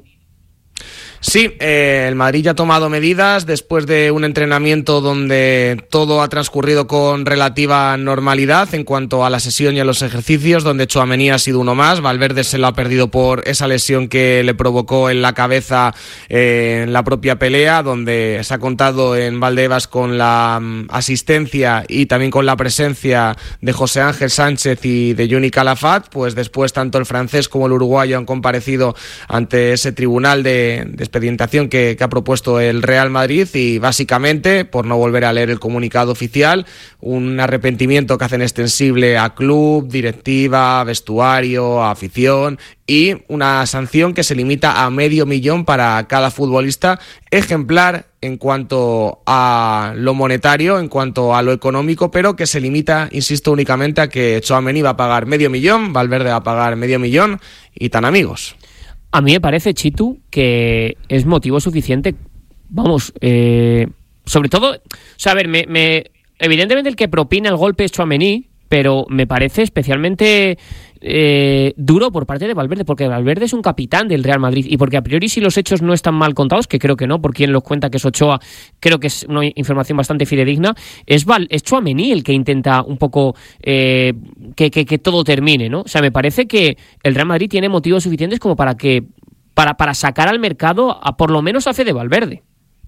Sí, eh, el Madrid ya ha tomado medidas después de un entrenamiento donde todo ha transcurrido con relativa normalidad en cuanto a la sesión y a los ejercicios, donde Tchouaméni ha sido uno más. Valverde se lo ha perdido por esa lesión que le provocó en la cabeza eh, en la propia pelea, donde se ha contado en Valdebebas con la um, asistencia y también con la presencia de José Ángel Sánchez y de Juni Calafat. Pues después tanto el francés como el uruguayo han comparecido ante ese tribunal de, de expedientación que, que ha propuesto el Real Madrid y básicamente, por no volver a leer el comunicado oficial, un arrepentimiento que hacen extensible a club, directiva, vestuario, a afición y una sanción que se limita a medio millón para cada futbolista, ejemplar en cuanto a lo monetario, en cuanto a lo económico, pero que se limita, insisto, únicamente a que Tchouaméni va a pagar medio millón, Valverde va a pagar medio millón y tan amigos. A mí me parece, Chitu, que es motivo suficiente, vamos, eh, sobre todo, o sea, a ver, me, me, evidentemente el que propina el golpe es Tchouaméni, pero me parece especialmente eh, duro por parte de Valverde, porque Valverde es un capitán del Real Madrid y porque a priori si los hechos no están mal contados, que creo que no, por quien los cuenta que es Ochoa, creo que es una información bastante fidedigna, es, Val, es Tchouaméni el que intenta un poco eh, que, que, que todo termine, ¿no? O sea, me parece que el Real Madrid tiene motivos suficientes como para que para, para sacar al mercado a por lo menos a Fede Valverde.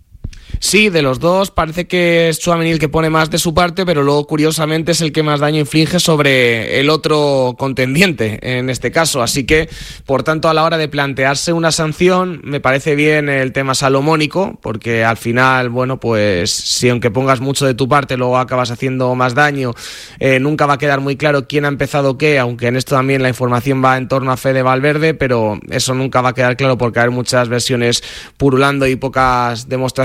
Sí, de los dos parece que es Tchouaméni el que pone más de su parte, pero luego curiosamente es el que más daño inflige sobre el otro contendiente en este caso, así que por tanto a la hora de plantearse una sanción me parece bien el tema salomónico, porque al final, bueno, pues si aunque pongas mucho de tu parte luego acabas haciendo más daño, eh, nunca va a quedar muy claro quién ha empezado qué, aunque en esto también la información va en torno a Fede Valverde, pero eso nunca va a quedar claro porque hay muchas versiones purulando y pocas demostraciones que se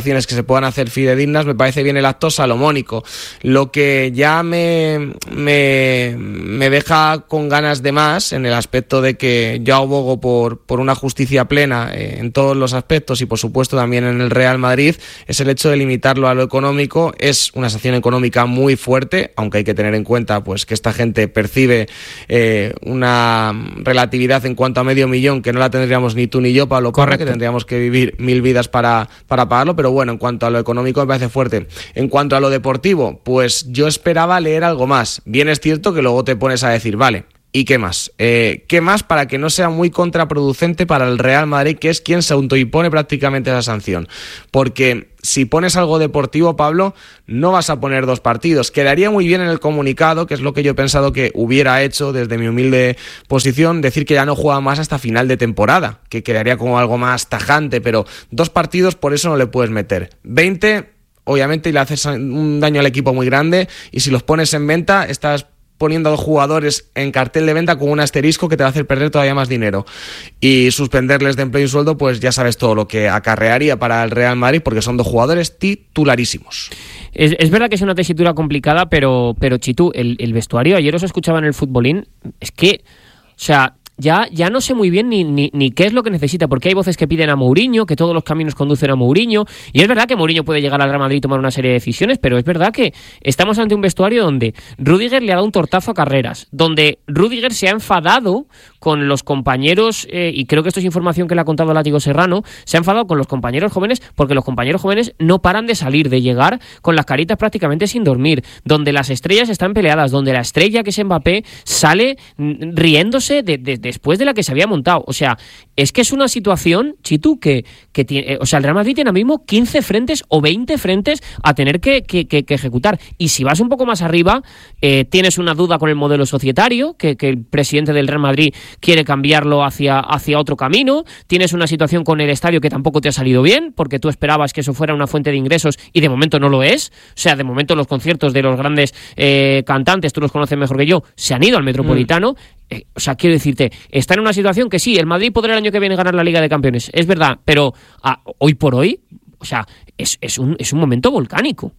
se puedan hacer fidedignas, me parece bien el acto salomónico. Lo que ya me, me, me deja con ganas de más, en el aspecto de que yo abogo por, por una justicia plena eh, en todos los aspectos y por supuesto también en el Real Madrid, es el hecho de limitarlo a lo económico. Es una sanción económica muy fuerte, aunque hay que tener en cuenta pues que esta gente percibe eh, una relatividad en cuanto a medio millón que no la tendríamos ni tú ni yo, Pablo Parra, que tendríamos que vivir mil vidas para, para pagarlo, pero bueno, en cuanto a lo económico me parece fuerte. En cuanto a lo deportivo, pues yo esperaba leer algo más. Bien es cierto que luego te pones a decir, vale, ¿y qué más? Eh, ¿Qué más para que no sea muy contraproducente para el Real Madrid, que es quien se autoimpone prácticamente esa sanción? Porque si pones algo deportivo, Pablo, no vas a poner dos partidos. Quedaría muy bien en el comunicado, que es lo que yo he pensado que hubiera hecho desde mi humilde posición, decir que ya no juega más hasta final de temporada, que quedaría como algo más tajante, pero dos partidos por eso no le puedes meter. veinte, obviamente, y le haces un daño al equipo muy grande, y si los pones en venta, estás poniendo a dos jugadores en cartel de venta con un asterisco que te va a hacer perder todavía más dinero, y suspenderles de empleo y sueldo, pues ya sabes todo lo que acarrearía para el Real Madrid, porque son dos jugadores titularísimos. Es, es verdad que es una tesitura complicada, pero, pero Chitu, el, el vestuario, ayer os escuchaba en el futbolín, es que, o sea, Ya, ya no sé muy bien ni, ni, ni qué es lo que necesita, porque hay voces que piden a Mourinho, que todos los caminos conducen a Mourinho, y es verdad que Mourinho puede llegar al Real Madrid y tomar una serie de decisiones, pero es verdad que estamos ante un vestuario donde Rüdiger le ha dado un tortazo a Carreras, donde Rüdiger se ha enfadado con los compañeros, eh, y creo que esto es información que le ha contado Látigo Serrano, se ha enfadado con los compañeros jóvenes porque los compañeros jóvenes no paran de salir, de llegar con las caritas prácticamente sin dormir, donde las estrellas están peleadas, donde la estrella que es Mbappé sale riéndose de, de después de la que se había montado. O sea, es que es una situación, Chitu, que, que tiene, o sea, el Real Madrid tiene ahora mismo quince frentes o veinte frentes a tener que, que, que, que ejecutar. Y si vas un poco más arriba, eh, tienes una duda con el modelo societario, que, que el presidente del Real Madrid quiere cambiarlo hacia, hacia otro camino. Tienes una situación con el estadio que tampoco te ha salido bien, porque tú esperabas que eso fuera una fuente de ingresos y de momento no lo es. O sea, de momento los conciertos de los grandes eh, cantantes, tú los conoces mejor que yo, se han ido al Metropolitano. Mm. Eh, o sea, quiero decirte, está en una situación que sí, el Madrid podrá el año que viene ganar la Liga de Campeones, es verdad, pero ah, hoy por hoy, o sea, es, es, un, es un momento volcánico.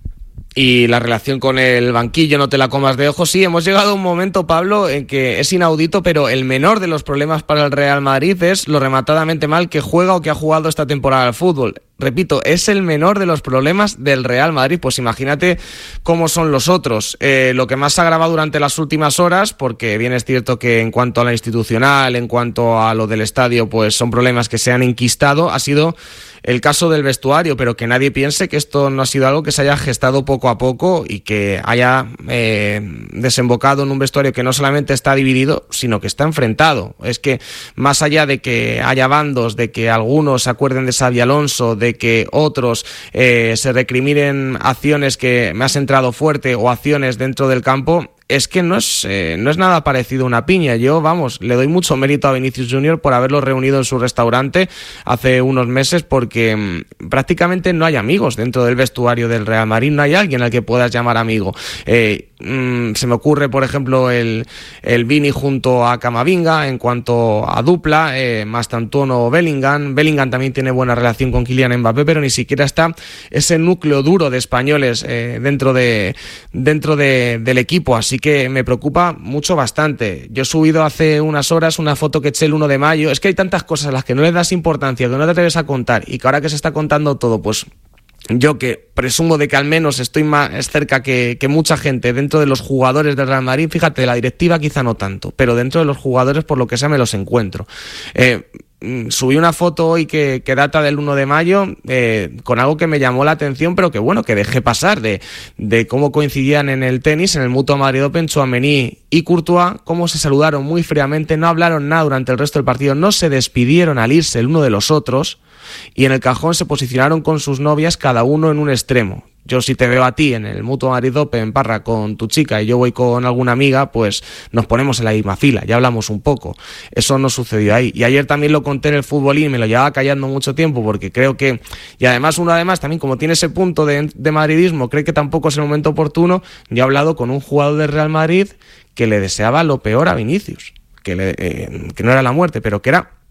Y la relación con el banquillo, no te la comas de ojo. Sí, hemos llegado a un momento, Pablo, en que es inaudito, pero el menor de los problemas para el Real Madrid es lo rematadamente mal que juega o que ha jugado esta temporada al fútbol. Repito, es el menor de los problemas del Real Madrid, pues imagínate cómo son los otros. Eh, lo que más se ha agravado durante las últimas horas, porque bien es cierto que en cuanto a la institucional, en cuanto a lo del estadio, pues son problemas que se han enquistado, ha sido el caso del vestuario, pero que nadie piense que esto no ha sido algo que se haya gestado poco a poco y que haya eh, desembocado en un vestuario que no solamente está dividido, sino que está enfrentado. Es que más allá de que haya bandos, de que algunos se acuerden de Xabi Alonso, de que otros eh, se recriminen acciones que me has entrado fuerte o acciones dentro del campo, es que no es, eh, no es nada parecido a una piña. Yo, vamos, le doy mucho mérito a Vinicius Junior por haberlo reunido en su restaurante hace unos meses, porque mmm, prácticamente no hay amigos dentro del vestuario del Real Madrid, no hay alguien al que puedas llamar amigo. Eh, mmm, se me ocurre, por ejemplo, el, el Vini junto a Camavinga en cuanto a dupla, eh, Mastantuono o Bellingham. Bellingham también tiene buena relación con Kylian Mbappé, pero ni siquiera está ese núcleo duro de españoles eh, dentro, de, dentro de, del equipo, así que me preocupa mucho, bastante. Yo he subido hace unas horas una foto que eché el uno de mayo. Es que hay tantas cosas a las que no le das importancia, que no te atreves a contar, y que ahora que se está contando todo, pues yo, que presumo de que al menos estoy más cerca que, que mucha gente dentro de los jugadores del Real Madrid, fíjate, la directiva quizá no tanto, pero dentro de los jugadores, por lo que sea, me los encuentro. Eh, subí una foto hoy que, que data del uno de mayo eh, con algo que me llamó la atención, pero que bueno, que dejé pasar, de, de cómo coincidían en el tenis, en el Mutua Madrid Open, Tchouaméni y Courtois, cómo se saludaron muy fríamente, no hablaron nada durante el resto del partido, no se despidieron al irse el uno de los otros, y en el cajón se posicionaron con sus novias, cada uno en un extremo. Yo, si te veo a ti en el Mutua Madrid Open, Parra, con tu chica, y yo voy con alguna amiga, pues nos ponemos en la misma fila, ya hablamos un poco. Eso no sucedió ahí. Y ayer también lo conté en el futbolín, me lo llevaba callando mucho tiempo, porque creo que, y además uno además también, como tiene ese punto de, de madridismo, cree que tampoco es el momento oportuno. Yo he hablado con un jugador del Real Madrid que le deseaba lo peor a Vinicius, que, le, eh, que no era la muerte, pero que era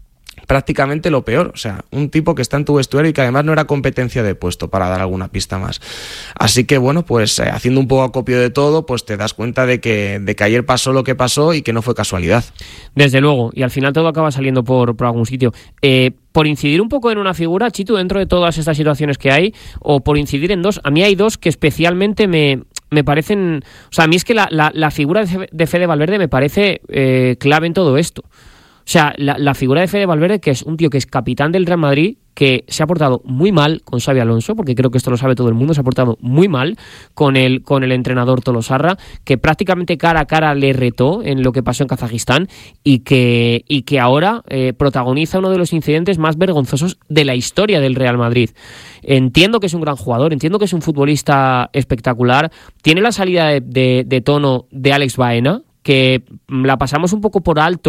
prácticamente lo peor. O sea, un tipo que está en tu vestuario y que además no era competencia de puesto, para dar alguna pista más. Así que bueno, pues eh, haciendo un poco acopio de todo, pues te das cuenta de que, de que ayer pasó lo que pasó y que no fue casualidad. Desde luego, y al final todo acaba saliendo por, por algún sitio. Eh, por incidir un poco en una figura, Chitu, dentro de todas estas situaciones que hay, o por incidir en dos, a mí hay dos que especialmente me, me parecen... O sea, a mí es que la, la, la figura de Fede Valverde me parece eh, clave en todo esto. O sea, la, la figura de Fede Valverde, que es un tío que es capitán del Real Madrid, que se ha portado muy mal con Xabi Alonso, porque creo que esto lo sabe todo el mundo, se ha portado muy mal con el, con el entrenador Tolosarra, que prácticamente cara a cara le retó en lo que pasó en Kazajistán y que, y que ahora eh, protagoniza uno de los incidentes más vergonzosos de la historia del Real Madrid. Entiendo que es un gran jugador, entiendo que es un futbolista espectacular, tiene la salida de, de, de tono de Alex Baena, que la pasamos un poco por alto